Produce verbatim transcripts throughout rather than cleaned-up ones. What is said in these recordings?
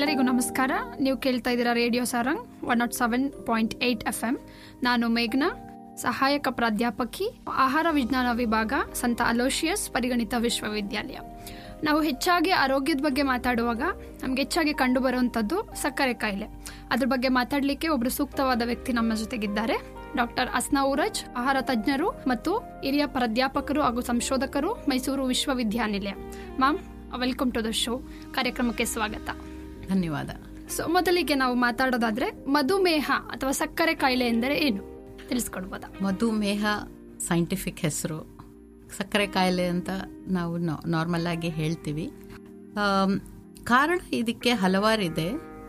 ಎಲ್ಲರಿಗೂ ನಮಸ್ಕಾರ. ನೀವು ಕೇಳ್ತಾ ಇದ್ದೀರಾ radio Sarang one not seven point eight F M. ನಾನು ಮೇಘ್ನಾ, ಸಹಾಯಕ ಪ್ರಾಧ್ಯಾಪಕಿ, ಆಹಾರ ವಿಜ್ಞಾನ ವಿಭಾಗ, ಸಂತ ಅಲೋಷಿಯಸ್ ಪರಿಗಣಿತ ವಿಶ್ವವಿದ್ಯಾಲಯ. ನಾವು ಹೆಚ್ಚಾಗಿ ಆರೋಗ್ಯದ ಬಗ್ಗೆ ಮಾತಾಡುವಾಗ ನಮ್ಗೆ ಹೆಚ್ಚಾಗಿ ಕಂಡು ಬರುವಂಥದ್ದು ಸಕ್ಕರೆ ಕಾಯಿಲೆ. ಅದ್ರ ಬಗ್ಗೆ ಮಾತಾಡಲಿಕ್ಕೆ ಒಬ್ರು ಸೂಕ್ತವಾದ ವ್ಯಕ್ತಿ ನಮ್ಮ ಜೊತೆಗಿದ್ದಾರೆ. ಡಾಕ್ಟರ್ ಅಸ್ನಾ ಊರಜ್, ಆಹಾರ ತಜ್ಞರು ಮತ್ತು ಹಿರಿಯ ಪ್ರಾಧ್ಯಾಪಕರು ಹಾಗೂ ಸಂಶೋಧಕರು, ಮೈಸೂರು ವಿಶ್ವವಿದ್ಯಾನಿಲಯ. Ma'am, welcome to the show. ಕಾರ್ಯಕ್ರಮಕ್ಕೆ ಸ್ವಾಗತ. ಧನ್ಯವಾದ. ಸೊ ಮೊದಲಿಗೆ ನಾವು ಮಾತಾಡೋದಾದ್ರೆ ಮಧುಮೇಹ ಅಥವಾ ಸಕ್ಕರೆ ಕಾಯಿಲೆ ಎಂದರೆ ಏನು ತಿಳಿಸ್ಕೊಡ್ಬೋದಾ? ಮಧುಮೇಹ ಸೈಂಟಿಫಿಕ್ ಹೆಸರು, ಸಕ್ಕರೆ ಕಾಯಿಲೆ ಅಂತ ನಾವು ನಾರ್ಮಲ್ ಆಗಿ ಹೇಳ್ತೀವಿ. ಕಾರಣ ಇದಕ್ಕೆ ಹಲವಾರಿದೆ.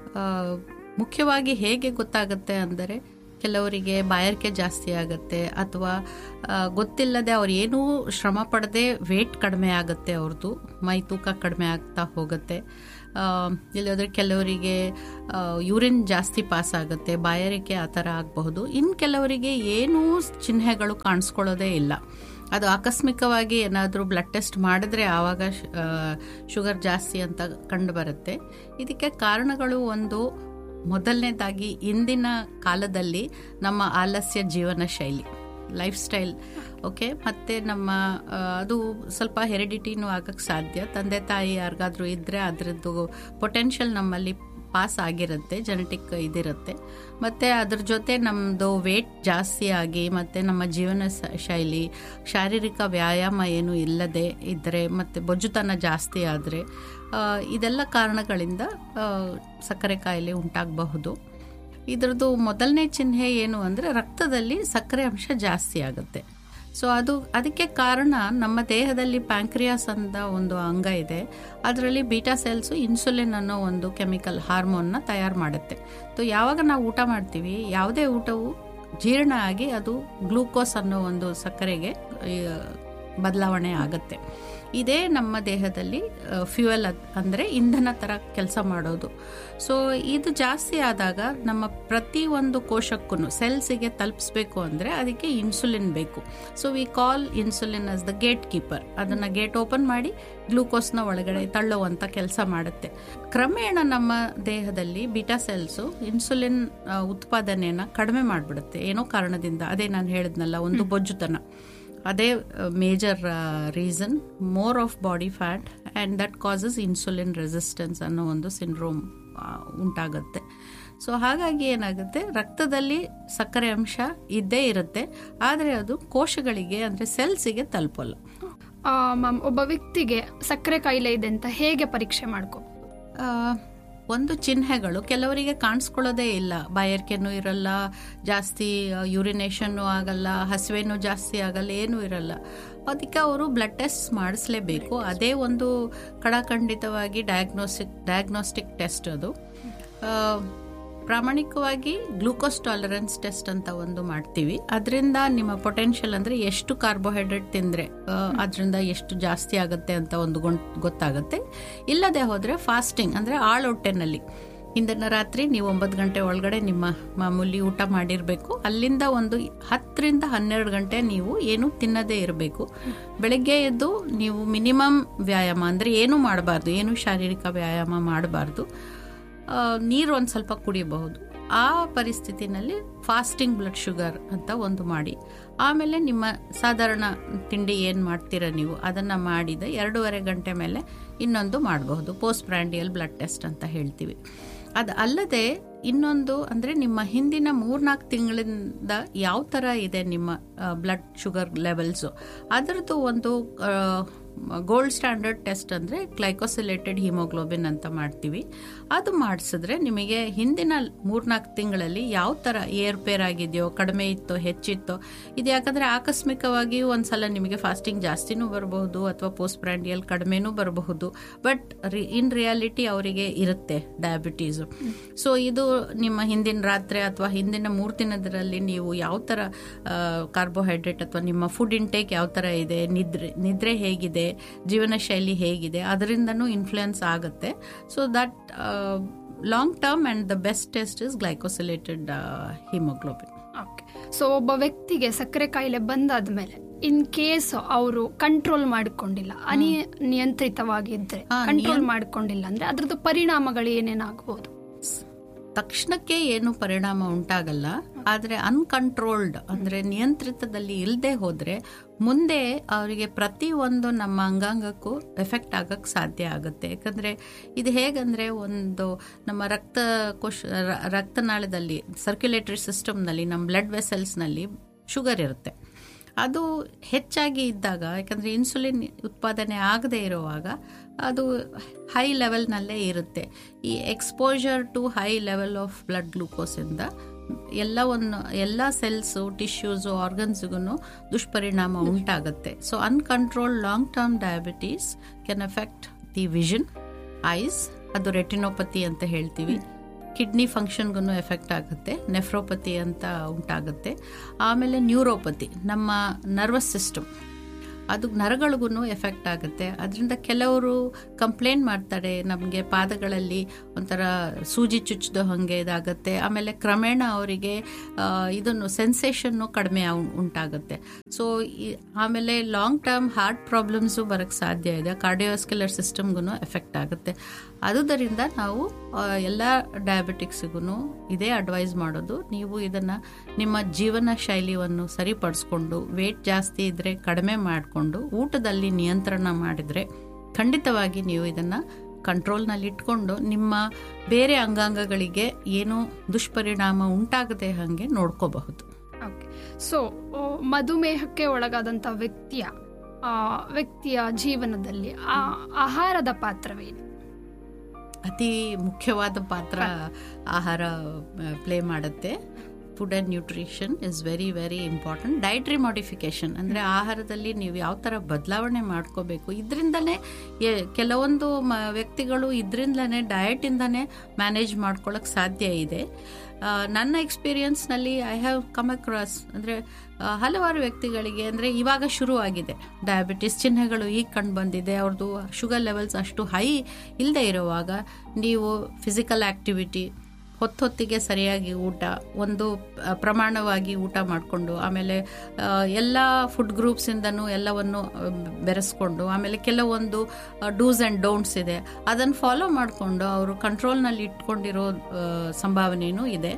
ಮುಖ್ಯವಾಗಿ ಹೇಗೆ ಗೊತ್ತಾಗುತ್ತೆ ಅಂದರೆ, ಕೆಲವರಿಗೆ ಬಾಯಾರಿಕೆ ಜಾಸ್ತಿ ಆಗುತ್ತೆ, ಅಥವಾ ಗೊತ್ತಿಲ್ಲದೆ ಅವ್ರು ಏನೂ ಶ್ರಮ ಪಡದೆ ವೇಟ್ ಕಡಿಮೆ ಆಗುತ್ತೆ, ಅವ್ರದ್ದು ಮೈ ತೂಕ ಕಡಿಮೆ ಆಗ್ತಾ ಹೋಗುತ್ತೆ. ಇಲ್ಲಾಂದರೆ ಕೆಲವರಿಗೆ ಯೂರಿನ್ ಜಾಸ್ತಿ ಪಾಸ್ ಆಗುತ್ತೆ, ಬಾಯಾರಿಕೆ ಆ ಥರ ಆಗಬಹುದು. ಇನ್ನು ಕೆಲವರಿಗೆ ಏನೂ ಚಿಹ್ನೆಗಳು ಕಾಣಿಸ್ಕೊಳ್ಳೋದೇ ಇಲ್ಲ. ಅದು ಆಕಸ್ಮಿಕವಾಗಿ ಏನಾದರೂ ಬ್ಲಡ್ ಟೆಸ್ಟ್ ಮಾಡಿದ್ರೆ ಆವಾಗ ಶುಗರ್ ಜಾಸ್ತಿ ಅಂತ ಕಂಡು ಬರುತ್ತೆ. ಇದಕ್ಕೆ ಕಾರಣಗಳು ಒಂದು, ಮೊದಲನೇದಾಗಿ ಇಂದಿನ ಕಾಲದಲ್ಲಿ ನಮ್ಮ ಆಲಸ್ಯ ಜೀವನ ಶೈಲಿ, ಲೈಫ್ ಸ್ಟೈಲ್. ಓಕೆ, ಮತ್ತು ನಮ್ಮ ಅದು ಸ್ವಲ್ಪ ಹೆರಿಡಿಟಿನೂ ಆಗಕ್ಕೆ ಸಾಧ್ಯ. ತಂದೆ ತಾಯಿ ಯಾರಿಗಾದ್ರೂ ಇದ್ದರೆ ಅದರದ್ದು ಪೊಟೆನ್ಷಿಯಲ್ ನಮ್ಮಲ್ಲಿ ಪಾಸ್ ಆಗಿರುತ್ತೆ, ಜೆನೆಟಿಕ್ ಇದಿರುತ್ತೆ. ಮತ್ತು ಅದ್ರ ಜೊತೆ ನಮ್ಮದು ವೇಟ್ ಜಾಸ್ತಿ ಆಗಿ, ಮತ್ತು ನಮ್ಮ ಜೀವನ ಶೈಲಿ, ಶಾರೀರಿಕ ವ್ಯಾಯಾಮ ಏನು ಇಲ್ಲದೆ ಇದ್ದರೆ, ಮತ್ತು ಬೊಜ್ಜುತನ ಜಾಸ್ತಿ ಆದರೆ, ಇದೆಲ್ಲ ಕಾರಣಗಳಿಂದ ಸಕ್ಕರೆ ಕಾಯಿಲೆ ಉಂಟಾಗಬಹುದು. ಇದರದ್ದು ಮೊದಲನೇ ಚಿಹ್ನೆ ಏನು ಅಂದರೆ, ರಕ್ತದಲ್ಲಿ ಸಕ್ಕರೆ ಅಂಶ ಜಾಸ್ತಿ ಆಗುತ್ತೆ. ಸೊ ಅದು ಅದಕ್ಕೆ ಕಾರಣ, ನಮ್ಮ ದೇಹದಲ್ಲಿ ಪ್ಯಾಂಕ್ರಿಯಾಸ್ ಅಂತ ಒಂದು ಅಂಗ ಇದೆ. ಅದರಲ್ಲಿ ಬೀಟಾ ಸೆಲ್ಸು ಇನ್ಸುಲಿನ್ ಅನ್ನೋ ಒಂದು ಕೆಮಿಕಲ್ ಹಾರ್ಮೋನ್ನ ತಯಾರು ಮಾಡುತ್ತೆ. ಸೊ ಯಾವಾಗ ನಾವು ಊಟ ಮಾಡ್ತೀವಿ, ಯಾವುದೇ ಊಟವು ಜೀರ್ಣ ಆಗಿ ಅದು ಗ್ಲೂಕೋಸ್ ಅನ್ನೋ ಒಂದು ಸಕ್ಕರೆಗೆ ಬದಲಾವಣೆ ಆಗುತ್ತೆ. ಇದೇ ನಮ್ಮ ದೇಹದಲ್ಲಿ ಫ್ಯೂಯಲ್ ಅಂದರೆ ಇಂಧನ ಥರ ಕೆಲಸ ಮಾಡೋದು. ಸೊ ಇದು ಜಾಸ್ತಿ ಆದಾಗ ನಮ್ಮ ಪ್ರತಿಯೊಂದು ಕೋಶಕ್ಕೂ, ಸೆಲ್ಸಿಗೆ ತಲುಪಿಸ್ಬೇಕು ಅಂದರೆ ಅದಕ್ಕೆ ಇನ್ಸುಲಿನ್ ಬೇಕು. So we call insulin as the gate keeper. ಅದನ್ನು ಗೇಟ್ ಓಪನ್ ಮಾಡಿ ಗ್ಲೂಕೋಸ್ನ ಒಳಗಡೆ ತಳ್ಳುವಂಥ ಕೆಲಸ ಮಾಡುತ್ತೆ. ಕ್ರಮೇಣ ನಮ್ಮ ದೇಹದಲ್ಲಿ ಬೀಟಾ ಸೆಲ್ಸು ಇನ್ಸುಲಿನ್ ಉತ್ಪಾದನೆಯನ್ನು ಕಡಿಮೆ ಮಾಡಿಬಿಡುತ್ತೆ ಏನೋ ಕಾರಣದಿಂದ. ಅದೇ ನಾನು ಹೇಳಿದ್ನಲ್ಲ, ಒಂದು ಬೊಜ್ಜುತನ, ಅದೇ major reason. More of body fat and that causes insulin resistance ಅನ್ನೋ ಒಂದು ಸಿಂಡ್ರೋಮ್ ಉಂಟಾಗುತ್ತೆ. ಸೊ ಹಾಗಾಗಿ ಏನಾಗುತ್ತೆ, ರಕ್ತದಲ್ಲಿ ಸಕ್ಕರೆ ಅಂಶ ಇದ್ದೇ ಇರುತ್ತೆ, ಆದರೆ ಅದು ಕೋಶಗಳಿಗೆ ಅಂದರೆ ಸೆಲ್ಸಿಗೆ ತಲುಪಲ್ಲ. ಮ್ಯಾಮ್, ಒಬ್ಬ ವ್ಯಕ್ತಿಗೆ ಸಕ್ಕರೆ ಕಾಯಿಲೆ ಇದೆ ಅಂತ ಹೇಗೆ ಪರೀಕ್ಷೆ ಮಾಡ್ಕೊ? ಒಂದು ಚಿಹ್ನೆಗಳು ಕೆಲವರಿಗೆ ಕಾಣಿಸ್ಕೊಳ್ಳೋದೇ ಇಲ್ಲ. ಬಾಯಾರಿಕೆನೂ ಇರಲ್ಲ, ಜಾಸ್ತಿ ಯೂರಿನೇಷನ್ನು ಆಗಲ್ಲ, ಹಸಿವೆನೂ ಜಾಸ್ತಿ ಆಗಲ್ಲ, ಏನೂ ಇರಲ್ಲ. ಅದಕ್ಕೆ ಅವರು ಬ್ಲಡ್ ಟೆಸ್ಟ್ ಮಾಡಿಸ್ಲೇಬೇಕು. ಅದೇ ಒಂದು ಕಡಾಖಂಡಿತವಾಗಿ ಡಯಾಗ್ನೋಸ್ಟಿಕ್ ಡಯಾಗ್ನೋಸ್ಟಿಕ್ ಟೆಸ್ಟ್. ಅದು ಪ್ರಾಮಾಣಿಕವಾಗಿ ಗ್ಲೂಕೋಸ್ ಟಾಲರೆನ್ಸ್ ಟೆಸ್ಟ್ ಅಂತ ಒಂದು ಮಾಡ್ತೀವಿ. ಅದರಿಂದ ನಿಮ್ಮ ಪೊಟೆನ್ಷಿಯಲ್ ಅಂದರೆ ಎಷ್ಟು ಕಾರ್ಬೋಹೈಡ್ರೇಟ್ ತಿಂದರೆ ಅದರಿಂದ ಎಷ್ಟು ಜಾಸ್ತಿ ಆಗುತ್ತೆ ಅಂತ ಒಂದು ಗೊತ್ತಾಗುತ್ತೆ. ಇಲ್ಲದೆ ಹೋದರೆ ಫಾಸ್ಟಿಂಗ್ ಅಂದರೆ ಆಳೊಟ್ಟೆನಲ್ಲಿ ಇಂದಿನ ರಾತ್ರಿ ನೀವು ಒಂಬತ್ತು ಗಂಟೆ ಒಳಗಡೆ ನಿಮ್ಮ ಮಾಮೂಲಿ ಊಟ ಮಾಡಿರಬೇಕು. ಅಲ್ಲಿಂದ ಒಂದು ಹತ್ತರಿಂದ ಹನ್ನೆರಡು ಗಂಟೆ ನೀವು ಏನು ತಿನ್ನದೇ ಇರಬೇಕು. ಬೆಳಗ್ಗೆ ಎದ್ದು ನೀವು ಮಿನಿಮಮ್ ವ್ಯಾಯಾಮ ಅಂದರೆ ಏನೂ ಮಾಡಬಾರ್ದು, ಏನು ಶಾರೀರಿಕ ವ್ಯಾಯಾಮ ಮಾಡಬಾರ್ದು. ನೀರು ಒಂದು ಸ್ವಲ್ಪ ಕುಡಿಯಬಹುದು. ಆ ಪರಿಸ್ಥಿತಿನಲ್ಲಿ ಫಾಸ್ಟಿಂಗ್ ಬ್ಲಡ್ ಶುಗರ್ ಅಂತ ಒಂದು ಮಾಡಿ, ಆಮೇಲೆ ನಿಮ್ಮ ಸಾಧಾರಣ ತಿಂಡಿ ಏನು ಮಾಡ್ತೀರ ನೀವು ಅದನ್ನು ಮಾಡಿದ ಎರಡೂವರೆ ಗಂಟೆ ಮೇಲೆ ಇನ್ನೊಂದು ಮಾಡಬಹುದು, ಪೋಸ್ಟ್ ಪ್ರ್ಯಾಂಡಿಯಲ್ ಬ್ಲಡ್ ಟೆಸ್ಟ್ ಅಂತ ಹೇಳ್ತೀವಿ. ಅದು ಅಲ್ಲದೆ ಇನ್ನೊಂದು ಅಂದರೆ, ನಿಮ್ಮ ಹಿಂದಿನ ಮೂರ್ನಾಲ್ಕು ತಿಂಗಳಿಂದ ಯಾವ ಥರ ಇದೆ ನಿಮ್ಮ ಬ್ಲಡ್ ಶುಗರ್ ಲೆವೆಲ್ಸು, ಅದರದ್ದು ಒಂದು ಗೋಲ್ಡ್ ಸ್ಟ್ಯಾಂಡರ್ಡ್ ಟೆಸ್ಟ್ ಅಂದರೆ ಗ್ಲೈಕೋಸಿಲೇಟೆಡ್ ಹಿಮೋಗ್ಲೋಬಿನ್ ಅಂತ ಮಾಡ್ತೀವಿ. ಅದು ಮಾಡಿಸಿದ್ರೆ ನಿಮಗೆ ಹಿಂದಿನ ಮೂರ್ನಾಲ್ಕು ತಿಂಗಳಲ್ಲಿ ಯಾವ ಥರ ಏರ್ಪೇರ್ ಆಗಿದೆಯೋ, ಕಡಿಮೆ ಇತ್ತೋ, ಹೆಚ್ಚಿತ್ತೋ, ಇದು ಯಾಕಂದರೆ ಆಕಸ್ಮಿಕವಾಗಿ ಒಂದು ಸಲ ನಿಮಗೆ ಫಾಸ್ಟಿಂಗ್ ಜಾಸ್ತಿನೂ ಬರಬಹುದು ಅಥವಾ ಪೋಸ್ಟ್ ಪ್ರ್ಯಾಂಡಿಯಲ್ ಕಡಿಮೆನೂ ಬರಬಹುದು. ಬಟ್ ರಿ ಇನ್ ರಿಯಾಲಿಟಿ ಅವರಿಗೆ ಇರುತ್ತೆ ಡಯಾಬಿಟೀಸು. ಸೊ ಇದು ನಿಮ್ಮ ಹಿಂದಿನ ರಾತ್ರಿ ಅಥವಾ ಹಿಂದಿನ ಮೂರು ದಿನದಲ್ಲಿ ನೀವು ಯಾವ ಥರ ಕಾರ್ಬೋಹೈಡ್ರೇಟ್ ಅಥವಾ ನಿಮ್ಮ ಫುಡ್ ಇಂಟೇಕ್ ಯಾವ ಥರ ಇದೆ, ನಿದ್ರೆ ನಿದ್ರೆ ಹೇಗಿದೆ, ಜೀವನ ಶೈಲಿ ಹೇಗಿದೆ, ಅದರಿಂದನೂ ಇನ್ಫ್ಲುಯೆನ್ಸ್ ಆಗುತ್ತೆ. So that long term and the best test is glycosylated haemoglobin. Okay. So ಒಬ್ಬ ವ್ಯಕ್ತಿಗೆ ಸಕ್ಕರೆ ಕಾಯಿಲೆ ಬಂದಾದ ಮೇಲೆ ಇನ್ ಕೇಸ್ ಅವರು ಕಂಟ್ರೋಲ್ ಮಾಡಿಕೊಂಡಿಲ್ಲ, ಅನಿಯಂತ್ರಿತವಾಗಿದ್ರೆ ಕಂಟ್ರೋಲ್ ಮಾಡಿಕೊಂಡಿಲ್ಲ ಅಂದ್ರೆ ಅದ್ರದ್ದು ಪರಿಣಾಮಗಳು ಏನೇನಾಗಬಹುದು? ತಕ್ಷಣಕ್ಕೆ ಏನು ಪರಿಣಾಮ ಉಂಟಾಗಲ್ಲ, ಆದರೆ ಅನ್ಕಂಟ್ರೋಲ್ಡ್ ಅಂದ್ರೆ ನಿಯಂತ್ರಿತದಲ್ಲಿ ಇಲ್ಲದೆ ಹೋದ್ರೆ ಮುಂದೆ ಅವರಿಗೆ ಪ್ರತಿ ಒಂದು ನಮ್ಮ ಅಂಗಾಂಗಕ್ಕೂ ಎಫೆಕ್ಟ್ ಆಗಕ್ಕೆ ಸಾಧ್ಯ ಆಗುತ್ತೆ. ಯಾಕಂದ್ರೆ ಇದು ಹೇಗಂದ್ರೆ ಒಂದು ನಮ್ಮ ರಕ್ತ ಕೋಶ ರಕ್ತನಾಳದಲ್ಲಿ ಸರ್ಕ್ಯುಲೇಟರಿ ಸಿಸ್ಟಮ್ನಲ್ಲಿ ನಮ್ಮ ಬ್ಲಡ್ ವೆಸಲ್ಸ್ನಲ್ಲಿ ಶುಗರ್ ಇರುತ್ತೆ. ಅದು ಹೆಚ್ಚಾಗಿ ಇದ್ದಾಗ, ಯಾಕಂದರೆ ಇನ್ಸುಲಿನ್ ಉತ್ಪಾದನೆ ಆಗದೇ ಇರುವಾಗ ಅದು ಹೈ ಲೆವೆಲ್ನಲ್ಲೇ ಇರುತ್ತೆ. ಈ exposure to high level of blood ಗ್ಲೂಕೋಸಿಂದ ಎಲ್ಲವನ್ನು ಎಲ್ಲ ಸೆಲ್ಸು, ಟಿಶ್ಯೂಸು, ಆರ್ಗನ್ಸ್ಗೂ ದುಷ್ಪರಿಣಾಮ ಉಂಟಾಗುತ್ತೆ. So uncontrolled long term diabetes can effect the vision, ice, ಅದು ರೆಟಿನೋಪತಿ ಅಂತ ಹೇಳ್ತೀವಿ. ಕಿಡ್ನಿ ಫಂಕ್ಷನ್ಗೂ ಎಫೆಕ್ಟ್ ಆಗುತ್ತೆ, ನೆಫ್ರೋಪತಿ ಅಂತ ಉಂಟಾಗುತ್ತೆ. ಆಮೇಲೆ ನ್ಯೂರೋಪತಿ, ನಮ್ಮ ನರ್ವಸ್ ಸಿಸ್ಟಮ್, ಅದು ನರಗಳಿಗೂ ಎಫೆಕ್ಟ್ ಆಗುತ್ತೆ. ಅದರಿಂದ ಕೆಲವರು ಕಂಪ್ಲೇಂಟ್ ಮಾಡ್ತಾರೆ, ನಮಗೆ ಪಾದಗಳಲ್ಲಿ ಒಂಥರ ಸೂಜಿ ಚುಚ್ಚಿದ ಹಾಗೆ ಇದಾಗುತ್ತೆ. ಆಮೇಲೆ ಕ್ರಮೇಣ ಅವರಿಗೆ ಇದನ್ನು ಸೆನ್ಸೇಷನ್ನು ಕಡಿಮೆ ಉಂಟಾಗುತ್ತೆ. ಸೊ ಆಮೇಲೆ ಲಾಂಗ್ ಟರ್ಮ್ ಹಾರ್ಟ್ ಪ್ರಾಬ್ಲಮ್ಸು ಬರೋಕ್ಕೆ ಸಾಧ್ಯ ಇದೆ, ಕಾರ್ಡಿಯೋಸ್ಕ್ಯುಲರ್ ಸಿಸ್ಟಮ್ಗೂ ಎಫೆಕ್ಟ್ ಆಗುತ್ತೆ. ಆದುದರಿಂದ ನಾವು ಎಲ್ಲ ಡಯಾಬಿಟಿಕ್ಸ್ಗೂ ಇದೇ ಅಡ್ವೈಸ್ ಮಾಡೋದು, ನೀವು ಇದನ್ನು ನಿಮ್ಮ ಜೀವನ ಶೈಲಿಯನ್ನು ಸರಿಪಡಿಸ್ಕೊಂಡು, ವೇಟ್ ಜಾಸ್ತಿ ಇದ್ದರೆ ಕಡಿಮೆ ಮಾಡಿಕೊಂಡು, ಊಟದಲ್ಲಿ ನಿಯಂತ್ರಣ ಮಾಡಿದರೆ ಖಂಡಿತವಾಗಿ ನೀವು ಇದನ್ನು ಕಂಟ್ರೋಲ್ನಲ್ಲಿ ಇಟ್ಕೊಂಡು ನಿಮ್ಮ ಬೇರೆ ಅಂಗಾಂಗಗಳಿಗೆ ಏನೂ ದುಷ್ಪರಿಣಾಮ ಉಂಟಾಗದೆ ಹಾಗೆ ನೋಡ್ಕೋಬಹುದು. ಓಕೆ. ಸೊ ಮಧುಮೇಹಕ್ಕೆ ಒಳಗಾದಂಥ ವ್ಯಕ್ತಿಯ ವ್ಯಕ್ತಿಯ ಜೀವನದಲ್ಲಿ ಆಹಾರದ ಪಾತ್ರವೇನು? ಅತಿ ಮುಖ್ಯವಾದ ಪಾತ್ರ ಆಹಾರ ಪ್ಲೇ ಮಾಡುತ್ತೆ. Food and nutrition is very very important. Dietary modification ಅಂದರೆ ಆಹಾರದಲ್ಲಿ ನೀವು ಯಾವ ಥರ ಬದಲಾವಣೆ ಮಾಡ್ಕೋಬೇಕು. ಇದರಿಂದನೇ ಕೆಲವೊಂದು ಮ ವ್ಯಕ್ತಿಗಳು ಇದರಿಂದಲೇ ಡಯಟಿಂದನೇ ಮ್ಯಾನೇಜ್ ಮಾಡ್ಕೊಳ್ಳೋಕೆ ಸಾಧ್ಯ ಇದೆ. ನನ್ನ ಎಕ್ಸ್ಪೀರಿಯನ್ಸ್ನಲ್ಲಿ ಐ ಹ್ಯಾವ್ ಕಮ್ ಅಕ್ರಾಸ್ ಅಂದರೆ ಹಲವಾರು ವ್ಯಕ್ತಿಗಳಿಗೆ ಅಂದರೆ ಇವಾಗ ಶುರು ಆಗಿದೆ ಡಯಾಬಿಟಿಸ್ ಚಿಹ್ನೆಗಳು ಈಗ ಕಂಡು ಬಂದಿದೆ. ಅವ್ರದ್ದು ಶುಗರ್ ಲೆವೆಲ್ಸ್ ಅಷ್ಟು ಹೈ ಇಲ್ಲದೆ ಇರುವಾಗ ನೀವು ಫಿಸಿಕಲ್ ಆ್ಯಕ್ಟಿವಿಟಿ, ಹೊತ್ತೊತ್ತಿಗೆ ಸರಿಯಾಗಿ ಊಟ, ಒಂದು ಪ್ರಮಾಣವಾಗಿ ಊಟ ಮಾಡಿಕೊಂಡು, ಆಮೇಲೆ ಎಲ್ಲ ಫುಡ್ ಗ್ರೂಪ್ಸಿಂದನೂ ಎಲ್ಲವನ್ನು ಬೆರೆಸ್ಕೊಂಡು, ಆಮೇಲೆ ಕೆಲವೊಂದು ಡೂಸ್ ಆ್ಯಂಡ್ ಡೋಂಟ್ಸ್ ಇದೆ, ಅದನ್ನು ಫಾಲೋ ಮಾಡಿಕೊಂಡು ಅವರು ಕಂಟ್ರೋಲ್ನಲ್ಲಿ ಇಟ್ಕೊಂಡಿರೋ ಸಂಭಾವನೆಯೂ ಇದೆ.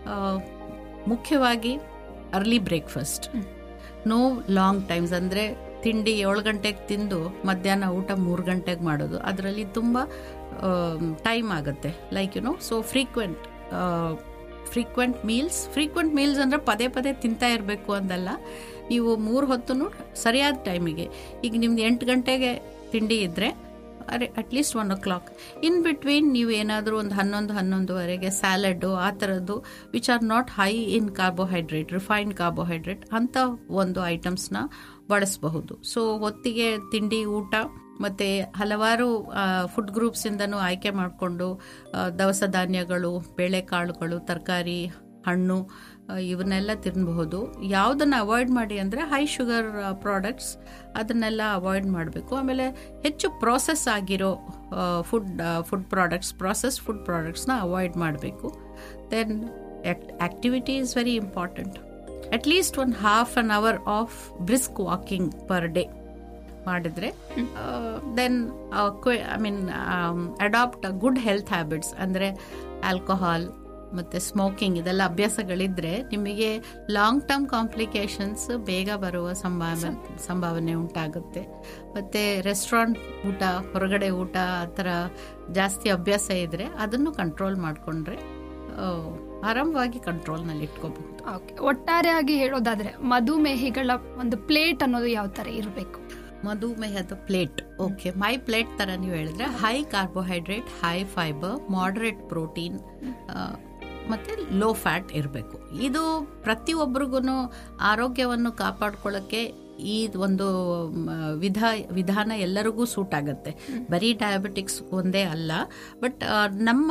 ಮುಖ್ಯವಾಗಿ early breakfast, no long times, ಅಂದರೆ ತಿಂಡಿ ಏಳು ಗಂಟೆಗೆ ತಿಂದು ಮಧ್ಯಾಹ್ನ ಊಟ ಮೂರು ಗಂಟೆಗೆ ಮಾಡೋದು, ಅದರಲ್ಲಿ ತುಂಬ ಟೈಮ್ ಆಗುತ್ತೆ. Like you know, so frequent frequent meals frequent meals ಅಂದರೆ ಪದೇ ಪದೇ ತಿಂತಾ ಇರಬೇಕು ಅಂದಲ್ಲ, ನೀವು ಮೂರು ಹೊತ್ತು ಸರಿಯಾದ ಟೈಮಿಗೆ, ಈಗ ನಿಮ್ದು ಎಂಟು ಗಂಟೆಗೆ ತಿಂಡಿ ಇದ್ದರೆ ಅರೆ at least one O clock in between ನೀವು ಏನಾದರೂ ಒಂದು ಹನ್ನೊಂದು ಹನ್ನೊಂದುವರೆಗೆ ಸ್ಯಾಲಡ್ಡು ಆ ಥರದ್ದು which are not high in carbohydrate, refined carbohydrate ಅಂಥ ಒಂದು ಐಟಮ್ಸ್ನ ಬಳಸಬಹುದು. ಸೊ ಹೊತ್ತಿಗೆ ತಿಂಡಿ, ಊಟ ಮತ್ತು ಹಲವಾರು ಫುಡ್ ಗ್ರೂಪ್ಸಿಂದನೂ ಆಯ್ಕೆ ಮಾಡಿಕೊಂಡು ದವಸ ಧಾನ್ಯಗಳು, ಬೇಳೆಕಾಳುಗಳು, ತರಕಾರಿ, ಹಣ್ಣು ಇವನ್ನೆಲ್ಲ ತಿನ್ನಬಹುದು. ಯಾವುದನ್ನು ಅವಾಯ್ಡ್ ಮಾಡಿ ಅಂದರೆ ಹೈ ಶುಗರ್ ಪ್ರಾಡಕ್ಟ್ಸ್, ಅದನ್ನೆಲ್ಲ ಅವಾಯ್ಡ್ ಮಾಡಬೇಕು. ಆಮೇಲೆ ಹೆಚ್ಚು ಪ್ರೋಸೆಸ್ ಆಗಿರೋ food food products process food ಪ್ರಾಡಕ್ಟ್ಸ್ನ avoid ಮಾಡಬೇಕು. Then activity is very important. At least ಒಂದು half an hour of brisk walking per day ಮಾಡಿದರೆ, then I mean adapt good health habits, ಅಂದರೆ alcohol ಮತ್ತು ಸ್ಮೋಕಿಂಗ್ ಇದೆಲ್ಲ ಅಭ್ಯಾಸಗಳಿದ್ದರೆ ನಿಮಗೆ ಲಾಂಗ್ ಟರ್ಮ್ ಕಾಂಪ್ಲಿಕೇಶನ್ಸ್ ಬೇಗ ಬರುವ ಸಂಭಾವನೆ ಸಂಭಾವನೆ ಉಂಟಾಗುತ್ತೆ. ಮತ್ತು ರೆಸ್ಟೋರೆಂಟ್ ಊಟ, ಹೊರಗಡೆ ಊಟ ಆ ಥರ ಜಾಸ್ತಿ ಅಭ್ಯಾಸ ಇದ್ದರೆ ಅದನ್ನು ಕಂಟ್ರೋಲ್ ಮಾಡಿಕೊಂಡ್ರೆ ಆರಾಮವಾಗಿ ಕಂಟ್ರೋಲ್ನಲ್ಲಿ ಇಟ್ಕೋಬಹುದು. ಓಕೆ. ಒಟ್ಟಾರೆಯಾಗಿ ಹೇಳೋದಾದರೆ ಮಧುಮೇಹಿಗಳ ಒಂದು ಪ್ಲೇಟ್ ಅನ್ನೋದು ಯಾವ ಥರ ಇರಬೇಕು? ಮಧುಮೇಹದ ಪ್ಲೇಟ್, ಓಕೆ, ಮೈ ಪ್ಲೇಟ್ ಥರ ನೀವು ಹೇಳಿದ್ರೆ high carbohydrate, high fibre, moderate protein ಮತ್ತು ಲೋ ಫ್ಯಾಟ್ ಇರಬೇಕು. ಇದು ಪ್ರತಿಯೊಬ್ಬರಿಗೂ ಆರೋಗ್ಯವನ್ನು ಕಾಪಾಡ್ಕೊಳ್ಳೋಕ್ಕೆ ಈ ಒಂದು ವಿಧ ವಿಧಾನ ಎಲ್ಲರಿಗೂ ಸೂಟ್ ಆಗುತ್ತೆ. ಬರೀ ಡಯಾಬಿಟಿಕ್ಸ್ ಒಂದೇ ಅಲ್ಲ, ಬಟ್ ನಮ್ಮ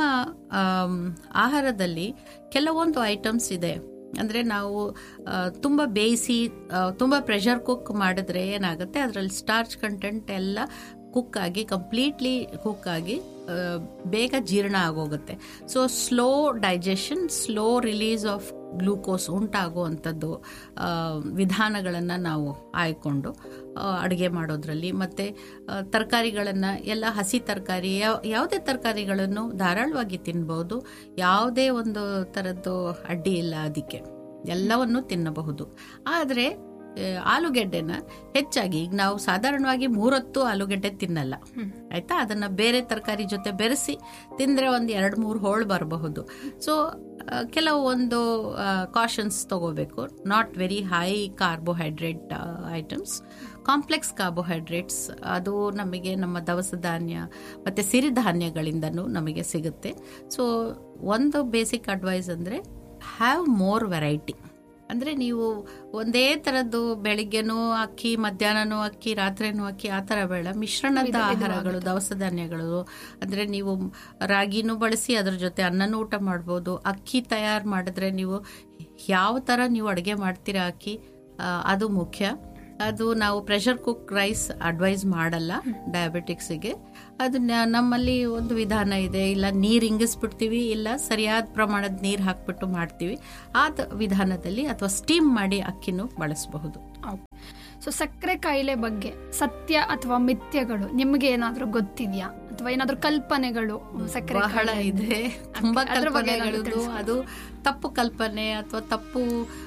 ಆಹಾರದಲ್ಲಿ ಕೆಲವೊಂದು ಐಟಮ್ಸ್ ಇದೆ. ಅಂದರೆ ನಾವು ತುಂಬ ಬೇಯಿಸಿ ತುಂಬ ಪ್ರೆಷರ್ ಕುಕ್ ಮಾಡಿದ್ರೆ ಏನಾಗುತ್ತೆ, ಅದರಲ್ಲಿ ಸ್ಟಾರ್ಚ್ ಕಂಟೆಂಟ್ ಎಲ್ಲ ಕುಕ್ ಆಗಿ ಕಂಪ್ಲೀಟ್ಲಿ ಕುಕ್ ಆಗಿ ಬೇಗ ಜೀರ್ಣ ಆಗೋಗುತ್ತೆ. So slow digestion, slow release of glucose ಉಂಟಾಗುವಂಥದ್ದು ವಿಧಾನಗಳನ್ನು ನಾವು ಆಯ್ಕೊಂಡು ಅಡುಗೆ ಮಾಡೋದ್ರಲ್ಲಿ, ಮತ್ತು ತರಕಾರಿಗಳನ್ನು ಎಲ್ಲ ಹಸಿ ತರಕಾರಿ ಯಾವ ಯಾವುದೇ ತರಕಾರಿಗಳನ್ನು ಧಾರಾಳವಾಗಿ ತಿನ್ಬೋದು. ಯಾವುದೇ ಒಂದು ಥರದ್ದು ಅಡ್ಡಿ ಇಲ್ಲ, ಅದಕ್ಕೆ ಎಲ್ಲವನ್ನು ತಿನ್ನಬಹುದು. ಆದರೆ ಆಲೂಗೆಡ್ಡೆನ ಹೆಚ್ಚಾಗಿ, ಈಗ ನಾವು ಸಾಧಾರಣವಾಗಿ ಮೂರೊತ್ತು ಆಲೂಗೆಡ್ಡೆ ತಿನ್ನಲ್ಲ, ಆಯ್ತಾ, ಅದನ್ನ ಬೇರೆ ತರಕಾರಿ ಜೊತೆ ಬೆರೆಸಿ ತಿಂದ್ರೆ ಒಂದು ಎರಡು ಮೂರು ಹೋಳು ಬರಬಹುದು. ಸೊ ಕೆಲವು ಒಂದು ಕಾಷನ್ಸ್ ತಗೋಬೇಕು. Not very high carbohydrate items, complex carbohydrates ಅದು ನಮಗೆ ನಮ್ಮ ದವಸ ಧಾನ್ಯ ಮತ್ತು ಸಿರಿಧಾನ್ಯಗಳಿಂದನೂ ನಮಗೆ ಸಿಗುತ್ತೆ. ಸೊ ಒಂದು ಬೇಸಿಕ್ ಅಡ್ವೈಸ್ ಅಂದರೆ ಹ್ಯಾವ್ ಮೋರ್ ವೆರೈಟಿ. ಅಂದರೆ ನೀವು ಒಂದೇ ಥರದ್ದು ಬೆಳಿಗ್ಗೆನೂ ಅಕ್ಕಿ, ಮಧ್ಯಾಹ್ನನೂ ಅಕ್ಕಿ, ರಾತ್ರಿನೂ ಅಕ್ಕಿ, ಆ ಥರ ಬೇಡ. ಮಿಶ್ರಣದ ಆಹಾರಗಳು, ದವಸ ಧಾನ್ಯಗಳು, ಅಂದರೆ ನೀವು ರಾಗಿನೂ ಬಳಸಿ ಅದ್ರ ಜೊತೆ ಅನ್ನನೂ ಊಟ ಮಾಡ್ಬೋದು. ಅಕ್ಕಿ ತಯಾರು ಮಾಡಿದ್ರೆ ನೀವು ಯಾವ ಥರ ನೀವು ಅಡುಗೆ ಮಾಡ್ತೀರಾ ಅಕ್ಕಿ, ಅದು ಮುಖ್ಯ. ಅದು ನಾವು ಪ್ರೆಷರ್ ಕುಕ್ ರೈಸ್ ಅಡ್ವೈಸ್ ಮಾಡಲ್ಲ ಡಯಾಬಿಟಿಕ್ಸಿಗೆ. ಅದು ನಮ್ಮಲ್ಲಿ ಒಂದು ವಿಧಾನ ಇದೆ, ಇಲ್ಲ ನೀರು ಇಂಗಿಸ್ಬಿಡ್ತೀವಿ, ಇಲ್ಲ ಸರಿಯಾದ ಪ್ರಮಾಣದ ನೀರು ಹಾಕ್ಬಿಟ್ಟು ಮಾಡ್ತೀವಿ. ಆ ವಿಧಾನದಲ್ಲಿ ಅಥವಾ ಸ್ಟೀಮ್ ಮಾಡಿ ಅಕ್ಕಿನೂ ಬಳಸಬಹುದು. ಸೊ ಸಕ್ಕರೆ ಕಾಯಿಲೆ ಬಗ್ಗೆ ಸತ್ಯ ಅಥವಾ ಮಿಥ್ಯಗಳು ನಿಮಗೆ ಏನಾದರೂ ಗೊತ್ತಿದೆಯಾ, ಅಥವಾ ಏನಾದರೂ ಕಲ್ಪನೆಗಳು? ಸಕ್ಕರೆ ಬಹಳ ಇದೆ, ತುಂಬಾ ಕಲ್ಪನೆಗಳು. ಅದು ತಪ್ಪು ಕಲ್ಪನೆ ಅಥವಾ ತಪ್ಪು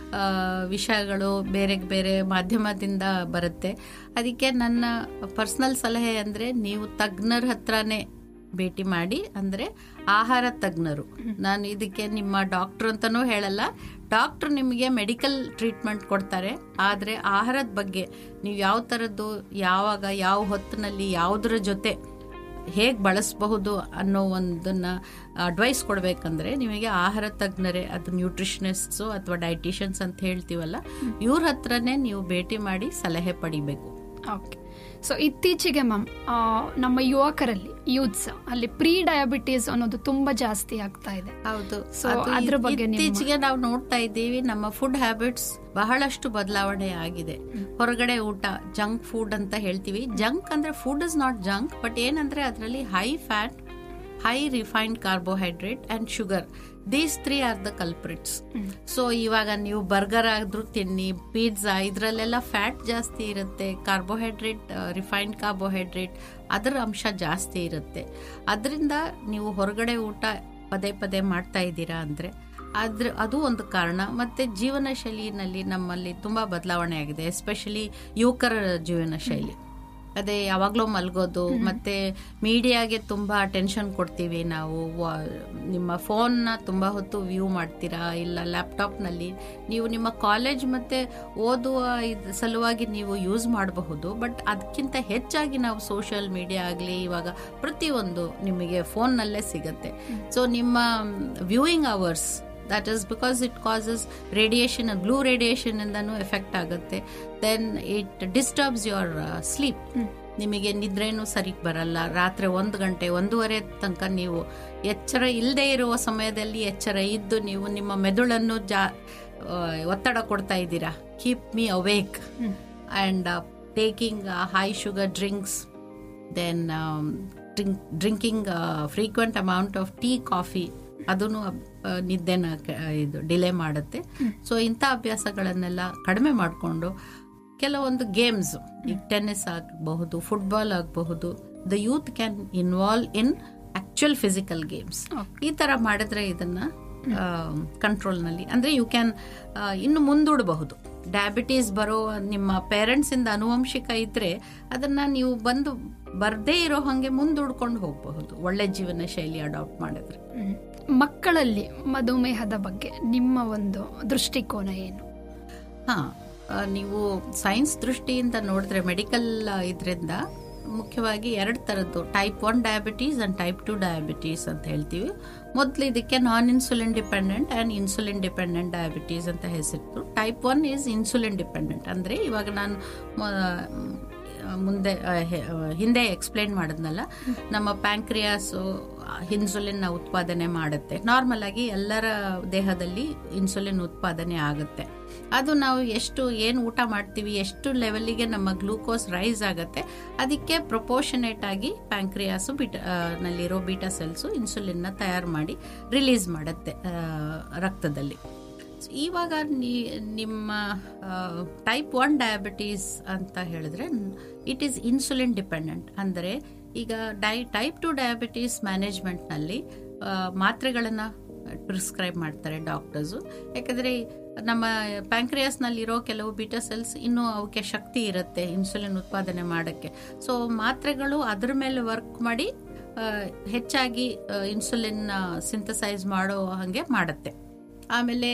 ವಿಷಯಗಳು ಬೇರೆ ಬೇರೆ ಮಾಧ್ಯಮದಿಂದ ಬರುತ್ತೆ. ಅದಕ್ಕೆ ನನ್ನ ಪರ್ಸನಲ್ ಸಲಹೆ ಅಂದರೆ ನೀವು ತಜ್ಞರ ಹತ್ರನೇ ಭೇಟಿ ಮಾಡಿ, ಅಂದರೆ ಆಹಾರ ತಜ್ಞರು. ನಾನು ಇದಕ್ಕೆ ನಿಮ್ಮ ಡಾಕ್ಟರ್ ಅಂತಲೂ ಹೇಳಲ್ಲ. ಡಾಕ್ಟರ್ ನಿಮಗೆ ಮೆಡಿಕಲ್ ಟ್ರೀಟ್ಮೆಂಟ್ ಕೊಡ್ತಾರೆ, ಆದರೆ ಆಹಾರದ ಬಗ್ಗೆ ನೀವು ಯಾವ ಥರದ್ದು, ಯಾವಾಗ, ಯಾವ ಹೊತ್ತಿನಲ್ಲಿ, ಯಾವುದರ ಜೊತೆ ಹೇಗೆ ಬಳಸಬಹುದು ಅನ್ನೋ ಒಂದನ್ನು ಅಡ್ವೈಸ್ ಕೊಡಬೇಕಂದ್ರೆ ನಿಮಗೆ ಆಹಾರ ತಜ್ಞರೇ, ಅದು ನ್ಯೂಟ್ರಿಷನಿಸ್ಟ್ಸು ಅಥವಾ ಡೈಟಿಷಿಯನ್ಸ್ ಅಂತ ಹೇಳ್ತೀವಲ್ಲ, ಇವ್ರ ಹತ್ರನೇ ನೀವು ಭೇಟಿ ಮಾಡಿ ಸಲಹೆ ಪಡಿಬೇಕು. ಓಕೆ. ಸೊ ಇತ್ತೀಚೆಗೆ ಮ್ಯಾಮ್ ನಮ್ಮ ಯುವಕರಲ್ಲಿ, ಯೂತ್ಸ್ ಅಲ್ಲಿ ಪ್ರೀ ಡಯಾಬಿಟೀಸ್ ಅನ್ನೋದು ತುಂಬಾ ಜಾಸ್ತಿ ಆಗ್ತಾ ಇದೆ. ಹೌದು. ಸೊ ಅದ್ರ ಬಗ್ಗೆ ಇತ್ತೀಚೆಗೆ ನಾವು ನೋಡ್ತಾ ಇದ್ದೀವಿ, ನಮ್ಮ ಫುಡ್ ಹ್ಯಾಬಿಟ್ಸ್ ಬಹಳಷ್ಟು ಬದಲಾವಣೆ ಆಗಿದೆ. ಹೊರಗಡೆ ಊಟ, ಜಂಕ್ ಫುಡ್ ಅಂತ ಹೇಳ್ತೀವಿ. ಜಂಕ್ ಅಂದ್ರೆ food is not junk, but ಏನಂದ್ರೆ ಅದರಲ್ಲಿ high fat, high refined carbohydrate and sugar, these three are the culprits. So ಇವಾಗ ನೀವು ಬರ್ಗರ್ ಆದ್ರೂ ತಿನ್ನಿ, ಪಿಜ್ಜಾ, ಇದರಲ್ಲೆಲ್ಲ ಫ್ಯಾಟ್ ಜಾಸ್ತಿ ಇರುತ್ತೆ, ಕಾರ್ಬೋಹೈಡ್ರೇಟ್, ರಿಫೈನ್ಡ್ ಕಾರ್ಬೋಹೈಡ್ರೇಟ್ ಅದರ ಅಂಶ ಜಾಸ್ತಿ ಇರುತ್ತೆ. ಅದರಿಂದ ನೀವು ಹೊರಗಡೆ ಊಟ ಪದೇ ಪದೇ ಮಾಡ್ತಾ ಇದ್ದೀರಾ ಅಂದರೆ ಅದ್ರ ಅದು ಒಂದು ಕಾರಣ. ಮತ್ತು ಜೀವನ ಶೈಲಿನಲ್ಲಿ ನಮ್ಮಲ್ಲಿ ತುಂಬ ಬದಲಾವಣೆ ಆಗಿದೆ, ಎಸ್ಪೆಷಲಿ ಯುವಕರ ಜೀವನ ಶೈಲಿ. ಅದೇ ಯಾವಾಗಲೂ ಮಲ್ಗೋದು, ಮತ್ತು ಮೀಡಿಯಾಗೆ ತುಂಬ ಅಟೆನ್ಷನ್ ಕೊಡ್ತೀವಿ ನಾವು. ನಿಮ್ಮ ಫೋನ್ನ ತುಂಬ ಹೊತ್ತು ವ್ಯೂ ಮಾಡ್ತೀರಾ, ಇಲ್ಲ ಲ್ಯಾಪ್ಟಾಪ್ನಲ್ಲಿ ನೀವು ನಿಮ್ಮ ಕಾಲೇಜ್ ಮತ್ತು ಓದುವ ಇದು ಸಲುವಾಗಿ ನೀವು ಯೂಸ್ ಮಾಡಬಹುದು. ಬಟ್ ಅದಕ್ಕಿಂತ ಹೆಚ್ಚಾಗಿ ನಾವು ಸೋಷಿಯಲ್ ಮೀಡಿಯಾ ಆಗಲಿ ಇವಾಗ ಪ್ರತಿಯೊಂದು ನಿಮಗೆ ಫೋನ್ನಲ್ಲೇ ಸಿಗುತ್ತೆ. ಸೊ ನಿಮ್ಮ viewing hours, that is because it causes radiation, and blue radiation ಇಂದನೂ effect ಆಗುತ್ತೆ. Then it disturbs your sleep. ನಿಮಗೆ ನಿದ್ರೇನೂ ಸರಿ ಬರಲ್ಲ. ರಾತ್ರಿ ಒಂದು ಗಂಟೆ ಒಂದೂವರೆ ತನಕ ನೀವು ಎಚ್ಚರ ಇಲ್ಲದೆ ಇರುವ ಸಮಯದಲ್ಲಿ ಎಚ್ಚರ ಇದ್ದು ನೀವು ನಿಮ್ಮ ಮೆದುಳನ್ನು ಜಾ ಒತ್ತಡ ಕೊಡ್ತಾ ಇದ್ದೀರಾ. Keep me awake and taking high sugar drinks, then drinking frequent amount of tea, coffee, ಅದನ್ನು ನಿದ್ದೆನ ಇದು ಡಿಲೇ ಮಾಡುತ್ತೆ. ಸೊ ಇಂಥ ಅಭ್ಯಾಸಗಳನ್ನೆಲ್ಲ ಕಡಿಮೆ ಮಾಡಿಕೊಂಡು ಕೆಲವೊಂದು ಗೇಮ್ಸ್, ಈಗ ಟೆನ್ನಿಸ್ ಆಗಬಹುದು, ಫುಟ್ಬಾಲ್ ಆಗಬಹುದು, the youth can involve in actual physical games. ಈ ಥರ ಮಾಡಿದ್ರೆ ಇದನ್ನ ಕಂಟ್ರೋಲ್ನಲ್ಲಿ, ಅಂದರೆ ಯು ಕ್ಯಾನ್ ಇನ್ನು ಮುಂದೂಡಬಹುದು. ಡಯಾಬಿಟೀಸ್ ಬರೋ ನಿಮ್ಮ ಪೇರೆಂಟ್ಸಿಂದ ಅನುವಂಶಿಕ ಇದ್ರೆ ಅದನ್ನ ನೀವು ಬಂದು ಬರ್ದೇ ಇರೋ ಹಾಗೆ ಮುಂದೂಡ್ಕೊಂಡು ಹೋಗಬಹುದು, ಒಳ್ಳೆ ಜೀವನ ಶೈಲಿ ಅಡಾಪ್ಟ್ ಮಾಡಿದ್ರೆ. ಮಕ್ಕಳಲ್ಲಿ ಮಧುಮೇಹದ ಬಗ್ಗೆ ನಿಮ್ಮ ಒಂದು ದೃಷ್ಟಿಕೋನ ಏನು? ಹಾ, ನೀವು ಸೈನ್ಸ್ ದೃಷ್ಟಿಯಿಂದ ನೋಡಿದ್ರೆ ಮೆಡಿಕಲ್ ಇದರಿಂದ ಮುಖ್ಯವಾಗಿ ಎರಡು ಥರದ್ದು, type one diabetes and type two diabetes ಅಂತ ಹೇಳ್ತೀವಿ. ಮೊದಲು ಇದಕ್ಕೆ ನಾನ್ insulin dependent and insulin dependent diabetes ಅಂತ ಹೆಸರಿತ್ತು. Type one is insulin dependent, ಅಂದರೆ ಇವಾಗ ನಾನು ಮುಂದೆ ಹಿಂದೆ ಎಕ್ಸ್ಪ್ಲೇನ್ ಮಾಡಿದ್ನಲ್ಲ, ನಮ್ಮ ಪ್ಯಾಂಕ್ರಿಯಾಸು ಇನ್ಸುಲಿನ್ ಉತ್ಪಾದನೆ ಮಾಡುತ್ತೆ. ನಾರ್ಮಲ್ ಆಗಿ ಎಲ್ಲರ ದೇಹದಲ್ಲಿ ಇನ್ಸುಲಿನ್ ಉತ್ಪಾದನೆ ಆಗುತ್ತೆ. ಅದು ನಾವು ಎಷ್ಟು ಏನು ಊಟ ಮಾಡ್ತೀವಿ, ಎಷ್ಟು ಲೆವೆಲ್ಲಿಗೆ ನಮ್ಮ ಗ್ಲೂಕೋಸ್ ರೈಸ್ ಆಗುತ್ತೆ, ಅದಕ್ಕೆ ಪ್ರಪೋರ್ಷನೇಟ್ ಆಗಿ ಪ್ಯಾಂಕ್ರಿಯಾಸು ಬಿಟ ನಲ್ಲಿರೋ ಬೀಟಾ ಸೆಲ್ಸು ಇನ್ಸುಲಿನ್ನ ತಯಾರು ಮಾಡಿ ರಿಲೀಸ್ ಮಾಡುತ್ತೆ ರಕ್ತದಲ್ಲಿ. ಇವಾಗ ನಿಮ್ಮ ಟೈಪ್ ಒನ್ ಡಯಾಬಿಟೀಸ್ ಅಂತ ಹೇಳಿದ್ರೆ ಇಟ್ ಈಸ್ ಇನ್ಸುಲಿನ್ ಡಿಪೆಂಡೆಂಟ್. ಅಂದರೆ ಈಗ ಡೈ ಟೈಪ್ ಟು ಡಯಾಬಿಟೀಸ್ ಮ್ಯಾನೇಜ್ಮೆಂಟ್ನಲ್ಲಿ ಮಾತ್ರೆಗಳನ್ನು ಪ್ರಿಸ್ಕ್ರೈಬ್ ಮಾಡ್ತಾರೆ ಡಾಕ್ಟರ್ಸು. ಯಾಕಂದರೆ ನಮ್ಮ ಪ್ಯಾಂಕ್ರಿಯಾಸ್ನಲ್ಲಿರೋ ಕೆಲವು ಬೀಟಾ ಸೆಲ್ಸ್ ಇನ್ನೂ ಅವಕ್ಕೆ ಶಕ್ತಿ ಇರುತ್ತೆ ಇನ್ಸುಲಿನ್ ಉತ್ಪಾದನೆ ಮಾಡೋಕ್ಕೆ. ಸೊ ಮಾತ್ರೆಗಳು ಅದ್ರ ಮೇಲೆ ವರ್ಕ್ ಮಾಡಿ ಹೆಚ್ಚಾಗಿ ಇನ್ಸುಲಿನ್ ಸಿಂಥಸೈಸ್ ಮಾಡೋ ಹಾಗೆ ಮಾಡುತ್ತೆ. ಆಮೇಲೆ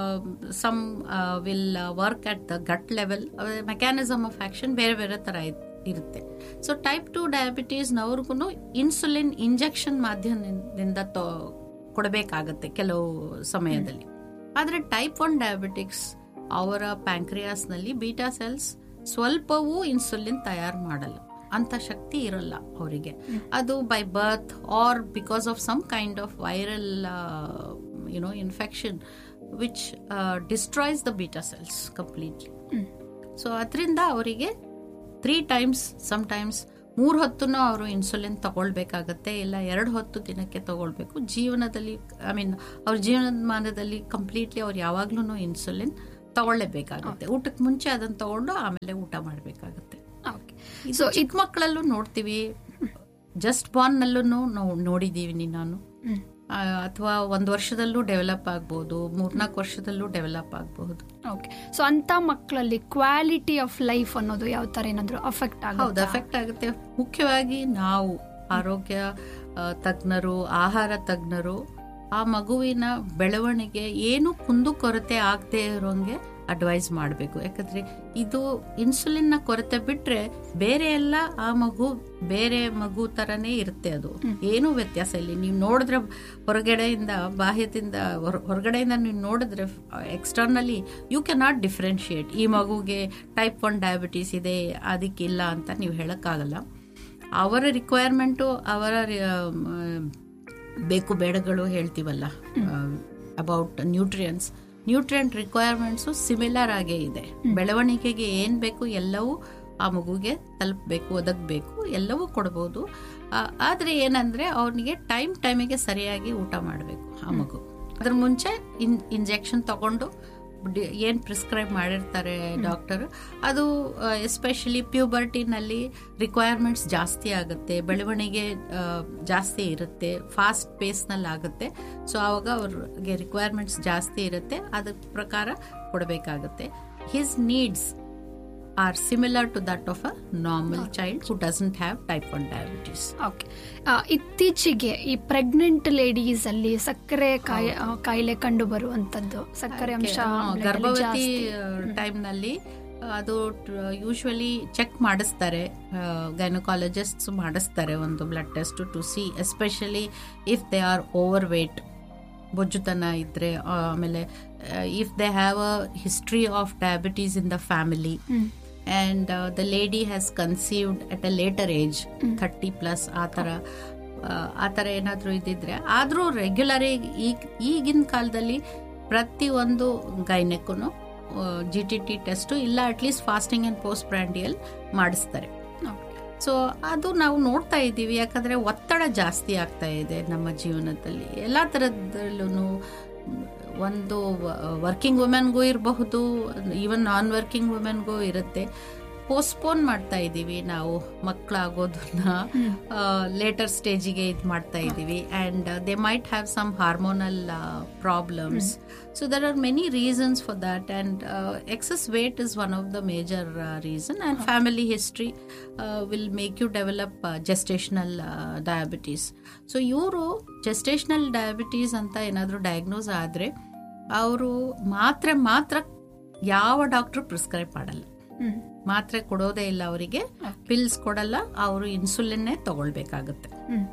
some will work at the gut level. Mechanism of action ಬೇರೆ ಬೇರೆ ಥರ ಇರುತ್ತೆ. So type two ಡಯಾಬಿಟೀಸ್ನವ್ರಿಗೂ insulin injection ಮಾಧ್ಯಮದಿಂದ ತೊ ಕೊಡಬೇಕಾಗತ್ತೆ ಕೆಲವು ಸಮಯದಲ್ಲಿ. ಆದರೆ ಟೈಪ್ ಒನ್ ಡಯಾಬಿಟಿಕ್ಸ್ ಅವರ ಪ್ಯಾಂಕ್ರಿಯಾಸ್ನಲ್ಲಿ ಬೀಟಾ ಸೆಲ್ಸ್ ಸ್ವಲ್ಪವೂ ಇನ್ಸುಲಿನ್ ತಯಾರು ಮಾಡಲ್ಲ, ಅಂತ ಶಕ್ತಿ ಇರಲ್ಲ ಅವರಿಗೆ. ಅದು by birth are because of some kind of viral you know infection which uh, destroys the beta cells completely. mm. so ಅದರಿಂದ ಅವರಿಗೆ ತ್ರೀ ಟೈಮ್ಸ್ ಸಮಟೈಮ್ಸ್ ಮೂರು ಹೊತ್ತುನೂ ಅವರು ಇನ್ಸುಲಿನ್ ತಗೊಳ್ಬೇಕಾಗತ್ತೆ, ಇಲ್ಲ ಎರಡು ಹೊತ್ತು ದಿನಕ್ಕೆ ತಗೊಳ್ಬೇಕು. ಜೀವನದಲ್ಲಿ ಐ ಮೀನ್ ಅವ್ರ ಜೀವನಮಾನದಲ್ಲಿ ಕಂಪ್ಲೀಟ್ಲಿ ಅವ್ರು ಯಾವಾಗ್ಲೂ ಇನ್ಸುಲಿನ್ ತಗೊಳ್ಳೇಬೇಕಾಗುತ್ತೆ. ಊಟಕ್ಕೆ ಮುಂಚೆ ಅದನ್ನ ತಗೊಂಡು ಆಮೇಲೆ ಊಟ ಮಾಡಬೇಕಾಗತ್ತೆ. ಸೊ ಚಿಕ್ಕ ಮಕ್ಕಳಲ್ಲೂ ನೋಡ್ತೀವಿ, ಜಸ್ಟ್ ಬಾರ್ನ್ ನಲ್ಲೂ ನಾವು ನೋಡಿದೀವಿ ನಾನು. ಅಥವಾ ಒಂದು ವರ್ಷದಲ್ಲೂ ಡೆವಲಪ್ ಆಗ್ಬಹುದು, ಮೂರ್ನಾಲ್ಕು ವರ್ಷದಲ್ಲೂ ಡೆವಲಪ್ ಆಗಬಹುದು. ಓಕೆ, ಸೊ ಅಂತ ಮಕ್ಕಳಲ್ಲಿ ಕ್ವಾಲಿಟಿ ಆಫ್ ಲೈಫ್ ಅನ್ನೋದು ಯಾವ ತರ ಏನಾದ್ರು ಅಫೆಕ್ಟ್ ಆಗುತ್ತೆ? ಹೌದು, ಅಫೆಕ್ಟ್ ಆಗುತ್ತೆ. ಮುಖ್ಯವಾಗಿ ನಾವು ಆರೋಗ್ಯ ತಜ್ಞರು, ಆಹಾರ ತಜ್ಞರು ಆ ಮಗುವಿನ ಬೆಳವಣಿಗೆ ಏನು ಕುಂದು ಕೊರತೆ ಆಗದೆ ಇರೋಂಗೆ ಅಡ್ವೈಸ್ ಮಾಡಬೇಕು. ಯಾಕಂದ್ರೆ ಇದು ಇನ್ಸುಲಿನ್ನ ಕೊರತೆ ಬಿಟ್ರೆ ಬೇರೆ ಎಲ್ಲ ಆ ಮಗು ಬೇರೆ ಮಗು ತರನೇ ಇರುತ್ತೆ, ಅದು ಏನೂ ವ್ಯತ್ಯಾಸ ಇಲ್ಲ. ನೀವು ನೋಡಿದ್ರೆ ಹೊರಗಡೆಯಿಂದ ಬಾಹ್ಯದಿಂದ ಹೊರಗಡೆಯಿಂದ ನೀವು ನೋಡಿದ್ರೆ externally you can not differentiate ಈ ಮಗುಗೆ ಟೈಪ್ ಒನ್ ಡಯಾಬಿಟೀಸ್ ಇದೆ ಅದಕ್ಕಿಲ್ಲ ಅಂತ ನೀವು ಹೇಳಕ್ಕಾಗಲ್ಲ. ಅವರ ರಿಕ್ವೈರ್ಮೆಂಟು, ಅವರ ಬೇಕು ಬೇಡಗಳು ಹೇಳ್ತೀವಲ್ಲ about nutrients, nutrient requirements similar ಆಗೇ ಇದೆ. ಬೆಳವಣಿಗೆಗೆ ಏನು ಬೇಕು ಎಲ್ಲವೂ ಆ ಮಗುಗೆ ತಲುಪಬೇಕು, ಒದಗಬೇಕು, ಎಲ್ಲವೂ ಕೊಡ್ಬೋದು. ಆದರೆ ಏನಂದರೆ ಅವನಿಗೆ ಟೈಮ್ ಟೈಮಿಗೆ ಸರಿಯಾಗಿ ಊಟ ಮಾಡಬೇಕು ಆ ಮಗು. ಅದ್ರ ಮುಂಚೆ ಇನ್ ಇಂಜೆಕ್ಷನ್ ತಗೊಂಡು ಏನು ಪ್ರಿಸ್ಕ್ರೈಬ್ ಮಾಡಿರ್ತಾರೆ ಡಾಕ್ಟರ್, ಅದು ಎಸ್ಪೆಷಲಿ ಪ್ಯೂಬರ್ಟಿನಲ್ಲಿ ರಿಕ್ವೈರ್ಮೆಂಟ್ಸ್ ಜಾಸ್ತಿ ಆಗುತ್ತೆ, ಬೆಳವಣಿಗೆ ಜಾಸ್ತಿ ಇರುತ್ತೆ, ಫಾಸ್ಟ್ ಪೇಸ್ನಲ್ಲಿ ಆಗುತ್ತೆ. ಸೊ ಆವಾಗ ಅವ್ರಿಗೆ ರಿಕ್ವೈರ್ಮೆಂಟ್ಸ್ ಜಾಸ್ತಿ ಇರುತ್ತೆ, ಅದ್ರ ಪ್ರಕಾರ ಕೊಡಬೇಕಾಗುತ್ತೆ. His needs are similar to that of a normal okay. child who doesn't have type one diabetes. Okay, ಇತ್ತೀಚೆಗೆ ಈ ಪ್ರೆಗ್ನೆಂಟ್ ಲೇಡೀಸ್ ಅಲ್ಲಿ ಸಕ್ಕರೆ ಕಾಯಿಲೆ ಕಂಡು ಬರುವಂತದ್ದು, ಸಕ್ಕರೆ ಅಂಶ ಗರ್ಭವತಿ ಟೈಮ್ ನಲ್ಲಿ ಅದು ಯೂಶುವಲಿ ಚೆಕ್ ಮಾಡಿಸ್ತಾರೆ, ಗೈನಕಾಲಜಿಸ್ಟ್ಸ್ ಮಾಡಿಸ್ತಾರೆ ಒಂದು blood test to C especially if they are over wait, ಬೊಜ್ಜುತನ ಇದ್ರೆ, ಆಮೇಲೆ if they have a history of diabetes in the family and uh, the lady has conceived at a later age, thirty plus ಆ ಥರ ಆ ಥರ ಏನಾದರೂ ಇದ್ದಿದ್ರೆ. ಆದರೂ regular ಈಗ ಈಗಿನ ಕಾಲದಲ್ಲಿ ಪ್ರತಿಯೊಂದು ಗೈನೆಕ್ಕೂ ಜಿ ಟಿ ಟಿ ಟೆಸ್ಟು ಇಲ್ಲ ಅಟ್ಲೀಸ್ಟ್ ಫಾಸ್ಟಿಂಗ್ ಆ್ಯಂಡ್ ಪೋಸ್ಟ್ ಬ್ರ್ಯಾಂಡಿಯಲ್ ಮಾಡಿಸ್ತಾರೆ. ಸೊ ಅದು ನಾವು ನೋಡ್ತಾ ಇದ್ದೀವಿ, ಯಾಕಂದರೆ ಒತ್ತಡ ಜಾಸ್ತಿ ಆಗ್ತಾ ಇದೆ ನಮ್ಮ ಜೀವನದಲ್ಲಿ ಎಲ್ಲ ಥರದಲ್ಲೂ. ಒಂದು ವರ್ಕಿಂಗ್ ವುಮೆನ್ಗೂ ಇರಬಹುದು, ಈವನ್ ನಾನ್ ವರ್ಕಿಂಗ್ ವುಮೆನ್ಗೂ ಇರುತ್ತೆ. ಪೋಸ್ಟ್ಪೋನ್ ಮಾಡ್ತಾ ಇದ್ದೀವಿ ನಾವು ಮಕ್ಕಳಾಗೋದನ್ನ, ಲೇಟರ್ ಸ್ಟೇಜಿಗೆ ಇದು ಮಾಡ್ತಾ ಇದ್ದೀವಿ. And they might have some hormonal problems. So there are many reasons for that. And excess wait is one of the major reason. And family history will make you develop gestational diabetes. So ಇವರು gestational diabetes ಅಂತ ಏನಾದರೂ diagnose ಆದರೆ ಅವರು ಮಾತ್ರೆ ಮಾತ್ರ ಯಾವ doctor prescribe ಮಾಡಲ್ಲ, ಮಾತ್ರೆ ಕೊಡೋದೇ ಇಲ್ಲ ಅವರಿಗೆ, ಪಿಲ್ಸ್ ಕೊಡಲ್ಲ, ಅವರು ಇನ್ಸುಲಿನ್ನೇ ತಗೊಳ್ಬೇಕಾಗುತ್ತೆ.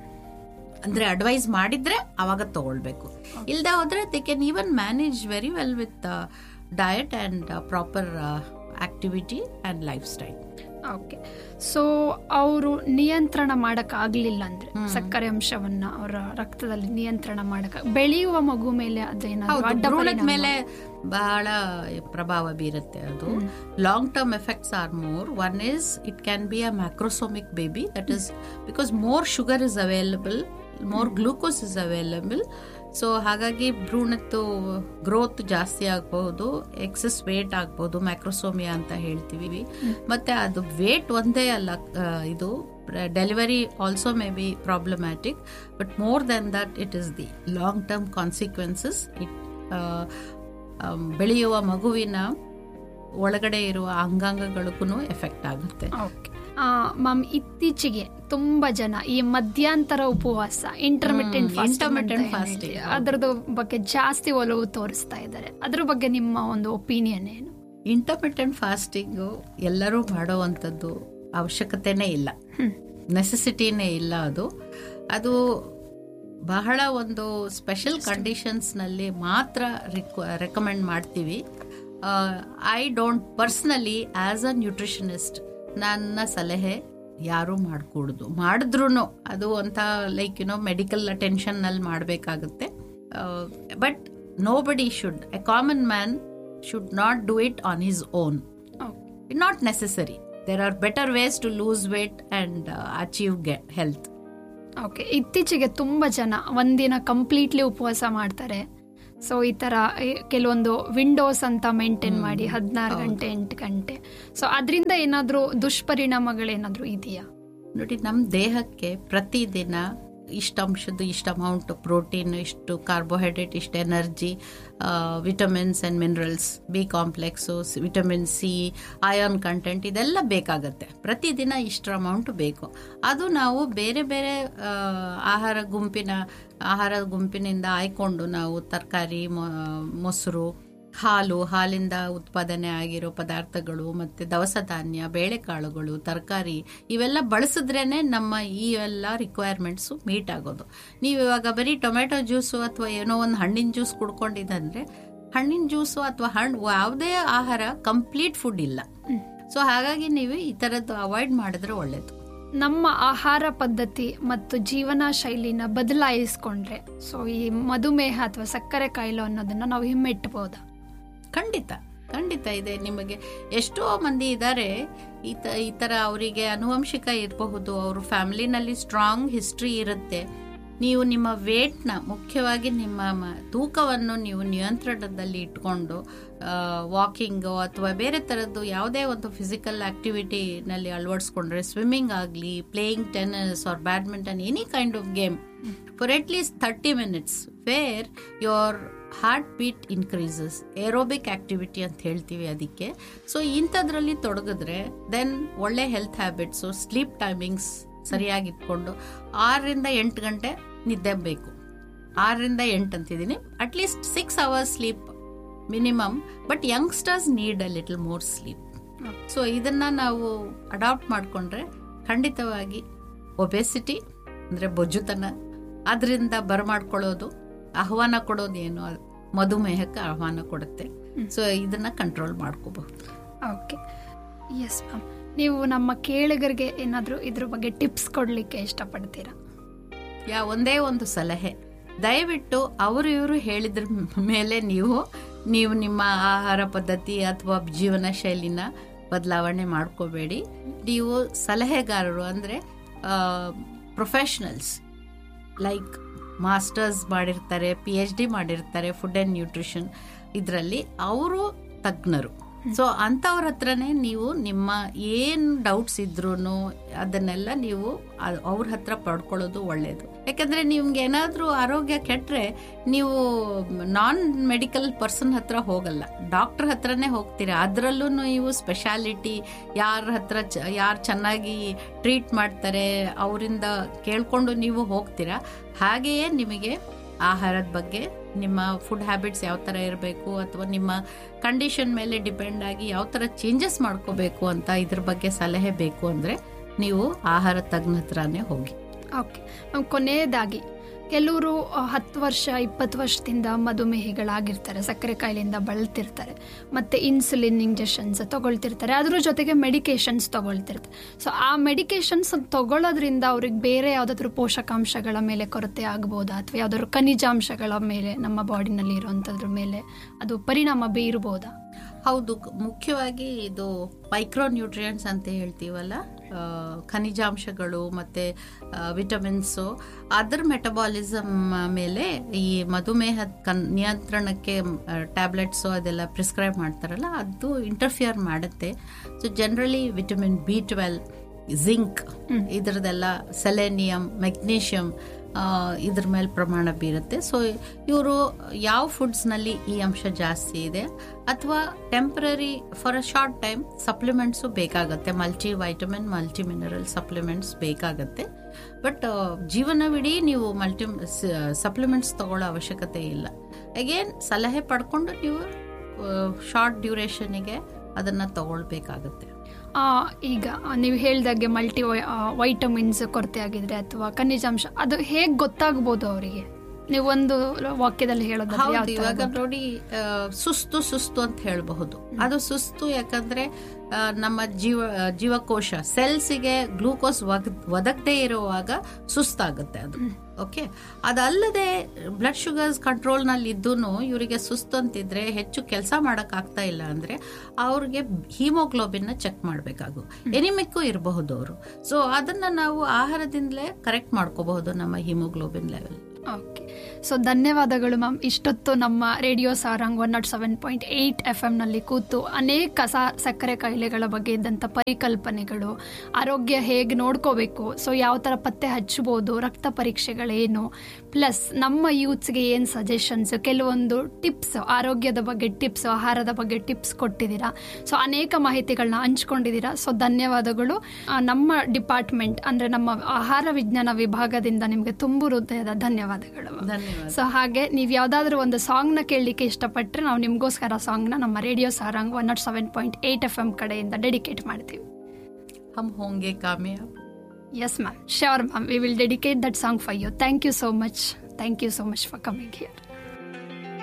ಅಂದ್ರೆ ಅಡ್ವೈಸ್ ಮಾಡಿದ್ರೆ ಅವಾಗ ತಗೊಳ್ಬೇಕು, ಇಲ್ದ ಹೋದ್ರೆ they can even manage very well with diet and proper activity and life style. Okay. So ಅವರು ನಿಯಂತ್ರಣ ಮಾಡಕ್ಕಾಗ್ಲಿಲ್ಲ ಅಂದ್ರೆ ಸಕ್ಕರೆ ಅಂಶವನ್ನ ಅವರ ರಕ್ತದಲ್ಲಿ ನಿಯಂತ್ರಣ ಮಾಡಕ್ ಬೆಳೆಯುವ ಮಗು ಮೇಲೆ ಅದೇನಾದ್ರು ಮೇಲೆ ಬಹಳ ಪ್ರಭಾವ ಬೀರುತ್ತೆ. ಅದು long term effects R more. One is it can be a ಮ್ಯಾಕ್ರೋಸೋಮಿಕ್ baby, that is because more sugar is available, more glucose is available. So ಹಾಗಾಗಿ ಭ್ರೂಣದ್ದು ಗ್ರೋತ್ ಜಾಸ್ತಿ ಆಗಬಹುದು, ಎಕ್ಸಸ್ ವೇಟ್ ಆಗಬಹುದು, ಮ್ಯಾಕ್ರೋಸೋಮಿಯಾ ಅಂತ ಹೇಳ್ತೀವಿ. ಮತ್ತೆ ಅದು ವೇಟ್ ಒಂದೇ ಅಲ್ಲ, ಇದು delivery also may be problematic, but more than that it is the long term consequences. It ಬೆಳೆಯುವ ಮಗುವಿನ ಒಳಗಡೆ ಇರುವ ಅಂಗಾಂಗಗಳಿಗೂ ಎಫೆಕ್ಟ್ ಆಗುತ್ತೆ. ಮ್ಯಾಮ್, ಇತ್ತೀಚೆಗೆ ತುಂಬಾ ಜನ ಈ ಮಧ್ಯಂತರ ಉಪವಾಸ, ಇಂಟರ್ಮಿಟೆಂಟ್ ಫಾಸ್ಟಿಂಗ್, ಅದರದ ಬಗ್ಗೆ ಜಾಸ್ತಿ ಒಲವು ತೋರಿಸ್ತಾ ಇದ್ದಾರೆ. ಅದ್ರ ಬಗ್ಗೆ ನಿಮ್ಮ ಒಂದು ಒಪಿನಿಯನ್ ಏನು? ಇಂಟರ್ಮಿಟೆಂಟ್ ಫಾಸ್ಟಿಂಗ್ ಎಲ್ಲರೂ ಮಾಡುವಂಥದ್ದು ಅವಶ್ಯಕತೆನೇ ಇಲ್ಲ, ನೆಸೆಸಿಟಿನೇ ಇಲ್ಲ. ಅದು ಅದು ಬಹಳ ಒಂದು ಸ್ಪೆಷಲ್ ಕಂಡೀಷನ್ಸ್ನಲ್ಲಿ ಮಾತ್ರ ರೆಕಮೆಂಡ್ ಮಾಡ್ತೀವಿ. I don't personally as a nutritionist ನನ್ನ ಸಲಹೆ ಯಾರೂ ಮಾಡಕೂಡ್ದು. ಮಾಡಿದ್ರು ಅದು ಅಂತ ಲೈಕ್ ಯುನೋ ಮೆಡಿಕಲ್ ಅಟೆನ್ಷನ್ನಲ್ಲಿ ಮಾಡಬೇಕಾಗುತ್ತೆ. ಬಟ್ ನೋ ಬಡಿ should, A common man should not do it on his own. Not necessary. There are better ways to lose wait and achieve health. Okay. ಇತ್ತೀಚೆಗೆ ತುಂಬ ಜನ ಒಂದಿನ ಕಂಪ್ಲೀಟ್ಲಿ ಉಪವಾಸ ಮಾಡ್ತಾರೆ. ಸೊ ಈ ಥರ ಕೆಲವೊಂದು ವಿಂಡೋಸ್ ಅಂತ ಮೇಂಟೈನ್ ಮಾಡಿ ಹದಿನಾರು ಗಂಟೆ ಎಂಟು ಗಂಟೆ ಸೊ ಅದರಿಂದ ಏನಾದರೂ ದುಷ್ಪರಿಣಾಮಗಳೇನಾದರೂ ಇದೆಯಾ? ನೋಡಿ, ನಮ್ಮ ದೇಹಕ್ಕೆ ಪ್ರತಿದಿನ ಇಷ್ಟು ಅಂಶದ್ದು ಇಷ್ಟು ಅಮೌಂಟ್ ಪ್ರೋಟೀನ್, ಇಷ್ಟು ಕಾರ್ಬೋಹೈಡ್ರೇಟ್, ಇಷ್ಟು energy, vitamins and minerals, B complex, vitamin C, ion content, ಇದೆಲ್ಲ ಬೇಕಾಗತ್ತೆ. ಪ್ರತಿದಿನ ಇಷ್ಟರ ಅಮೌಂಟ್ ಬೇಕು. ಅದು ನಾವು ಬೇರೆ ಬೇರೆ ಆಹಾರ ಗುಂಪಿನ ಆಹಾರ ಗುಂಪಿನಿಂದ ಆಯ್ಕೊಂಡು ನಾವು ತರಕಾರಿ, ಮೊಸರು, ಹಾಲು, ಹಾಲಿಂದ ಉತ್ಪಾದನೆ ಆಗಿರೋ ಪದಾರ್ಥಗಳು, ಮತ್ತು ದವಸ ಧಾನ್ಯ, ಬೇಳೆಕಾಳುಗಳು, ತರಕಾರಿ ಇವೆಲ್ಲ ಬಳಸಿದ್ರೇನೆ ನಮ್ಮ ಈ ಎಲ್ಲ ರಿಕ್ವೈರ್ಮೆಂಟ್ಸು ಮೀಟ್ ಆಗೋದು. ನೀವು ಇವಾಗ ಬರೀ ಟೊಮೆಟೊ ಜ್ಯೂಸು ಅಥವಾ ಏನೋ ಒಂದು ಹಣ್ಣಿನ ಜ್ಯೂಸ್ ಕುಡ್ಕೊಂಡಿದ್ದಂದ್ರೆ ಹಣ್ಣಿನ ಜ್ಯೂಸು ಅಥವಾ ಹಣ್ಣು ಯಾವುದೇ ಆಹಾರ ಕಂಪ್ಲೀಟ್ ಫುಡ್ ಇಲ್ಲ. ಸೊ ಹಾಗಾಗಿ ನೀವು ಈ ಥರದ್ದು ಅವಾಯ್ಡ್ ಮಾಡಿದ್ರೆ ಒಳ್ಳೇದು. ನಮ್ಮ ಆಹಾರ ಪದ್ಧತಿ ಮತ್ತು ಜೀವನ ಶೈಲಿನ ಬದಲಾಯಿಸ್ಕೊಂಡ್ರೆ ಸೊ ಈ ಮಧುಮೇಹ ಅಥವಾ ಸಕ್ಕರೆ ಕಾಯಿಲೆ ಅನ್ನೋದನ್ನ ನಾವು ಹಿಮ್ಮೆಟ್ಟಬಹುದಾ? ಖಂಡಿತ ಖಂಡಿತ ಇದೆ. ನಿಮಗೆ ಎಷ್ಟೋ ಮಂದಿ ಇದ್ದಾರೆ ಈ ತ ಈ ಥರ ಅವರಿಗೆ ಅನುವಂಶಿಕ ಇರಬಹುದು, ಅವ್ರ ಫ್ಯಾಮಿಲಿನಲ್ಲಿ ಸ್ಟ್ರಾಂಗ್ ಹಿಸ್ಟ್ರಿ ಇರುತ್ತೆ. ನೀವು ನಿಮ್ಮ ವೇಟ್ನ, ಮುಖ್ಯವಾಗಿ ನಿಮ್ಮ ತೂಕವನ್ನು ನೀವು ನಿಯಂತ್ರಣದಲ್ಲಿ ಇಟ್ಕೊಂಡು ವಾಕಿಂಗು ಅಥವಾ ಬೇರೆ ಥರದ್ದು ಯಾವುದೇ ಒಂದು ಫಿಸಿಕಲ್ ಆಕ್ಟಿವಿಟಿನಲ್ಲಿ ಅಳವಡಿಸ್ಕೊಂಡ್ರೆ, ಸ್ವಿಮ್ಮಿಂಗ್ ಆಗಲಿ, playing tennis R badminton, any kind of game for at least thirty minutes wear your heart beat increases, aerobic activity ಅಂತ ಹೇಳ್ತೀವಿ ಅದಕ್ಕೆ. ಸೊ ಇಂಥದ್ರಲ್ಲಿ ತೊಡಗಿದ್ರೆ ದೆನ್ ಒಳ್ಳೆ ಹೆಲ್ತ್ ಹ್ಯಾಬಿಟ್ಸು, ಸ್ಲೀಪ್ ಟೈಮಿಂಗ್ಸ್ ಸರಿಯಾಗಿ ಇಟ್ಕೊಂಡು ಆರರಿಂದ ಎಂಟು ಗಂಟೆ ನಿದ್ದೆ ಬೇಕು. ಆರರಿಂದ ಎಂಟು ಅಂತಿದ್ದೀನಿ, at least six hours sleep minimum. But youngsters need a little more sleep. So ಇದನ್ನ ನಾವು ಅಡಾಪ್ಟ್ ಮಾಡಿಕೊಂಡ್ರೆ ಖಂಡಿತವಾಗಿ ಒಬೆಸಿಟಿ ಅಂದರೆ ಬೊಜ್ಜುತನ, ಅದರಿಂದ ಬರಮಾಡ್ಕೊಳ್ಳೋದು, ಆಹ್ವಾನ ಕೊಡೋದು ಏನು, ಮಧುಮೇಹಕ್ಕೆ ಆಹ್ವಾನ ಕೊಡುತ್ತೆ. ಸೊ ಇದನ್ನ ಕಂಟ್ರೋಲ್ ಮಾಡ್ಕೋಬಹುದು. Okay, yes ma'am. ನೀವು ನಮ್ಮ ಕೇಳಿಗರಿಗೆ ಏನಾದರೂ ಇದ್ರ ಬಗ್ಗೆ ಟಿಪ್ಸ್ ಕೊಡಲಿಕ್ಕೆ ಇಷ್ಟಪಡ್ತೀರಾ? ಯಾ ಒಂದೇ ಒಂದು ಸಲಹೆ, ದಯವಿಟ್ಟು ಅವರು ಇವರು ಹೇಳಿದ್ರ ಮೇಲೆ ನೀವು ನೀವು ನಿಮ್ಮ ಆಹಾರ ಪದ್ಧತಿ ಅಥವಾ ಜೀವನ ಶೈಲಿನ ಬದಲಾವಣೆ ಮಾಡ್ಕೋಬೇಡಿ. ನೀವು ಸಲಹೆಗಾರರು ಅಂದರೆ ಪ್ರೊಫೆಷನಲ್ಸ್ ಲೈಕ್ ಮಾಸ್ಟರ್ಸ್ ಮಾಡಿರ್ತಾರೆ, ಪಿ ಎಚ್ ಡಿ ಮಾಡಿರ್ತಾರೆ ಫುಡ್ ಆ್ಯಂಡ್ ನ್ಯೂಟ್ರಿಷನ್, ಇದರಲ್ಲಿ ಅವರು ತಜ್ಞರು. ಸೊ ಅಂಥವ್ರ ಹತ್ರನೇ ನೀವು ನಿಮ್ಮ ಏನು ಡೌಟ್ಸ್ ಇದ್ರೂ ಅದನ್ನೆಲ್ಲ ನೀವು ಅವ್ರ ಹತ್ರ ಪಡ್ಕೊಳ್ಳೋದು ಒಳ್ಳೆಯದು. ಯಾಕಂದರೆ ನಿಮ್ಗೆ ಏನಾದರೂ ಆರೋಗ್ಯ ಕೆಟ್ಟರೆ ನೀವು ನಾನ್ ಮೆಡಿಕಲ್ ಪರ್ಸನ್ ಹತ್ರ ಹೋಗಲ್ಲ, ಡಾಕ್ಟರ್ ಹತ್ರನೇ ಹೋಗ್ತೀರಾ. ಅದರಲ್ಲೂ ನೀವು ಸ್ಪೆಷಾಲಿಟಿ ಯಾರ ಹತ್ರ ಚ ಯಾರು ಚೆನ್ನಾಗಿ ಟ್ರೀಟ್ ಮಾಡ್ತಾರೆ ಅವರಿಂದ ಕೇಳಿಕೊಂಡು ನೀವು ಹೋಗ್ತೀರಾ. ಹಾಗೆಯೇ ನಿಮಗೆ ಆಹಾರದ ಬಗ್ಗೆ, ನಿಮ್ಮ ಫುಡ್ ಹ್ಯಾಬಿಟ್ಸ್ ಯಾವ ಥರ ಇರಬೇಕು ಅಥವಾ ನಿಮ್ಮ ಕಂಡೀಷನ್ ಮೇಲೆ ಡಿಪೆಂಡ್ ಆಗಿ ಯಾವ ಥರ ಚೇಂಜಸ್ ಮಾಡ್ಕೋಬೇಕು ಅಂತ ಇದ್ರ ಬಗ್ಗೆ ಸಲಹೆ ಬೇಕು ಅಂದರೆ ನೀವು ಆಹಾರ ತಜ್ಞ ಹತ್ರನೇ ಹೋಗಿ. ಓಕೆ, ಕೊನೆಯದಾಗಿ ಕೆಲವರು ಹತ್ತು ವರ್ಷ ಇಪ್ಪತ್ತು ವರ್ಷದಿಂದ ಮಧುಮೇಹಿಗಳಾಗಿರ್ತಾರೆ, ಸಕ್ಕರೆ ಕಾಯಿಲೆಯಿಂದ ಬಳಲ್ತಿರ್ತಾರೆ, ಮತ್ತು ಇನ್ಸುಲಿನ್ ಇಂಜೆಕ್ಷನ್ಸ್ ತಗೊಳ್ತಿರ್ತಾರೆ, ಅದ್ರ ಜೊತೆಗೆ ಮೆಡಿಕೇಶನ್ಸ್ ತಗೊಳ್ತಿರ್ತಾರೆ. ಸೊ ಆ ಮೆಡಿಕೇಶನ್ಸ್ ತಗೊಳ್ಳೋದ್ರಿಂದ ಅವ್ರಿಗೆ ಬೇರೆ ಯಾವುದಾದ್ರೂ ಪೋಷಕಾಂಶಗಳ ಮೇಲೆ ಕೊರತೆ ಆಗ್ಬೋದಾ, ಅಥವಾ ಯಾವುದಾದ್ರು ಖನಿಜಾಂಶಗಳ ಮೇಲೆ ನಮ್ಮ ಬಾಡಿನಲ್ಲಿ ಇರುವಂಥದ್ರ ಮೇಲೆ ಅದು ಪರಿಣಾಮ ಬೀರ್ಬೋದಾ? ಹೌದು, ಮುಖ್ಯವಾಗಿ ಇದು ಮೈಕ್ರೋನ್ಯೂಟ್ರಿಯೆಂಟ್ಸ್ ಅಂತ ಹೇಳ್ತೀವಲ್ಲ, ಖನಿಜಾಂಶಗಳು ಮತ್ತು ವಿಟಮಿನ್ಸು, ಅದರ ಮೆಟಬಾಲಿಸಮ್ ಮೇಲೆ ಈ ಮಧುಮೇಹ ಕನ್ ನಿಯಂತ್ರಣಕ್ಕೆ ಟ್ಯಾಬ್ಲೆಟ್ಸು ಅದೆಲ್ಲ ಪ್ರಿಸ್ಕ್ರೈಬ್ ಮಾಡ್ತಾರಲ್ಲ, ಅದು ಇಂಟರ್ಫಿಯರ್ ಮಾಡುತ್ತೆ. So generally vitamin B twelve, zinc, ಇದರದೆಲ್ಲ selenium, magnesium ಇದ್ರ ಮೇಲೆ ಪ್ರಮಾಣ ಬೀರುತ್ತೆ. ಸೊ ಇವರು ಯಾವ ಫುಡ್ಸ್ನಲ್ಲಿ ಈ ಅಂಶ ಜಾಸ್ತಿ ಇದೆ, ಅಥವಾ temporary for a short time supplements ಬೇಕಾಗತ್ತೆ, multi vitamin multi mineral supplements ಬೇಕಾಗತ್ತೆ. ಬಟ್ ಜೀವನವಿಡೀ ನೀವು ಮಲ್ಟಿ ಸಪ್ಲಿಮೆಂಟ್ಸ್ ತಗೊಳ್ಳೋ ಅವಶ್ಯಕತೆ ಇಲ್ಲ. ಅಗೇನ್ ಸಲಹೆ ಪಡ್ಕೊಂಡು ನೀವು ಶಾರ್ಟ್ ಡ್ಯೂರೇಷನಿಗೆ ಅದನ್ನು ತಗೊಳ್ಬೇಕಾಗತ್ತೆ. ಈಗ ನೀವು ಹೇಳಿದಾಗೆ ಮಲ್ಟಿ ವೈಟಮಿನ್ಸ್ ಕೊರತೆ ಆಗಿದ್ರೆ ಅಥವಾ ಖನಿಜಾಂಶ, ಅದು ಹೇಗೆ ಗೊತ್ತಾಗ್ಬೋದು ಅವರಿಗೆ? ನೀವು ಒಂದು ವಾಕ್ಯದಲ್ಲಿ ಹೇಳೋದು, ಇವಾಗ ನೋಡಿ, ಸುಸ್ತು ಸುಸ್ತು ಅಂತ ಹೇಳಬಹುದು. ಅದು ಸುಸ್ತು ಯಾಕಂದ್ರೆ ನಮ್ಮ ಜೀವ ಜೀವಕೋಶ ಸೆಲ್ಸಿಗೆ ಗ್ಲೂಕೋಸ್ ಒದಗದೆ ಇರುವಾಗ ಸುಸ್ತಾಗುತ್ತೆ ಅದು. ಓಕೆ, ಅದಲ್ಲದೆ ಬ್ಲಡ್ ಶುಗರ್ಸ್ ಕಂಟ್ರೋಲ್ನಲ್ಲಿ ಇದ್ದೂ ಇವರಿಗೆ ಸುಸ್ತು ಅಂತಿದ್ರೆ, ಹೆಚ್ಚು ಕೆಲಸ ಮಾಡಕ್ ಆಗ್ತಾ ಇಲ್ಲ ಅಂದ್ರೆ ಅವ್ರಿಗೆ ಹಿಮೋಗ್ಲೋಬಿನ್ ಚೆಕ್ ಮಾಡಬೇಕಾಗು, ಎನಿಮಿಕ್ಕು ಇರಬಹುದು ಅವರು. ಸೊ ಅದನ್ನ ನಾವು ಆಹಾರದಿಂದಲೇ ಕರೆಕ್ಟ್ ಮಾಡ್ಕೋಬಹುದು ನಮ್ಮ ಹಿಮೋಗ್ಲೋಬಿನ್ ಲೆವೆಲ್. ಓಕೆ, ಸೊ ಧನ್ಯವಾದಗಳು ಮ್ಯಾಮ್. ಇಷ್ಟೊತ್ತು ನಮ್ಮ radio Sarang one not seven point eight F ಎಮ್ನಲ್ಲಿ ಕೂತು ಅನೇಕ ಸ ಸಕ್ಕರೆ ಕಾಯಿಲೆಗಳ ಬಗ್ಗೆ ಇದ್ದಂಥ ಪರಿಕಲ್ಪನೆಗಳು, ಆರೋಗ್ಯ ಹೇಗೆ ನೋಡ್ಕೋಬೇಕು, ಸೊ ಯಾವ ಥರ ಪತ್ತೆ ಹಚ್ಬೋದು, ರಕ್ತ ಪರೀಕ್ಷೆಗಳೇನು, ಪ್ಲಸ್ ನಮ್ಮ ಯೂತ್ಸ್ಗೆ ಏನು ಸಜೆಷನ್ಸ್, ಕೆಲವೊಂದು ಟಿಪ್ಸ್, ಆರೋಗ್ಯದ ಬಗ್ಗೆ ಟಿಪ್ಸ್, ಆಹಾರದ ಬಗ್ಗೆ ಟಿಪ್ಸ್ ಕೊಟ್ಟಿದ್ದೀರಾ. ಸೊ ಅನೇಕ ಮಾಹಿತಿಗಳನ್ನ ಹಂಚ್ಕೊಂಡಿದ್ದೀರಾ. ಸೊ ಧನ್ಯವಾದಗಳು. ನಮ್ಮ ಡಿಪಾರ್ಟ್ಮೆಂಟ್ ಅಂದರೆ ನಮ್ಮ ಆಹಾರ ವಿಜ್ಞಾನ ವಿಭಾಗದಿಂದ ನಿಮಗೆ ತುಂಬು ಹೃದಯದ ಧನ್ಯವಾದ. ಸೊ ಹಾಗೆ ನೀವು ಯಾವ್ದಾದ್ರು ಒಂದು ಸಾಂಗ್ ನ ಕೇಳಲಿಕ್ಕೆ ಇಷ್ಟಪಟ್ಟರೆ ನಾವು ನಿಮ್ಗೋಸ್ಕರ ಸಾಂಗ್ ನ ನಮ್ಮ radio Sarang one not seven point eight F M ಕಡೆಯಿಂದ ಡೆಡಿಕೇಟ್ ಮಾಡ್ತೀವಿ. ಹಮ್ ಹೋಂಗೆ ಕಾಮಯಾಬ್. Yes ma'am, sure ma'am, we will dedicate that song for you. Thank you so much. Thank you so much for coming here.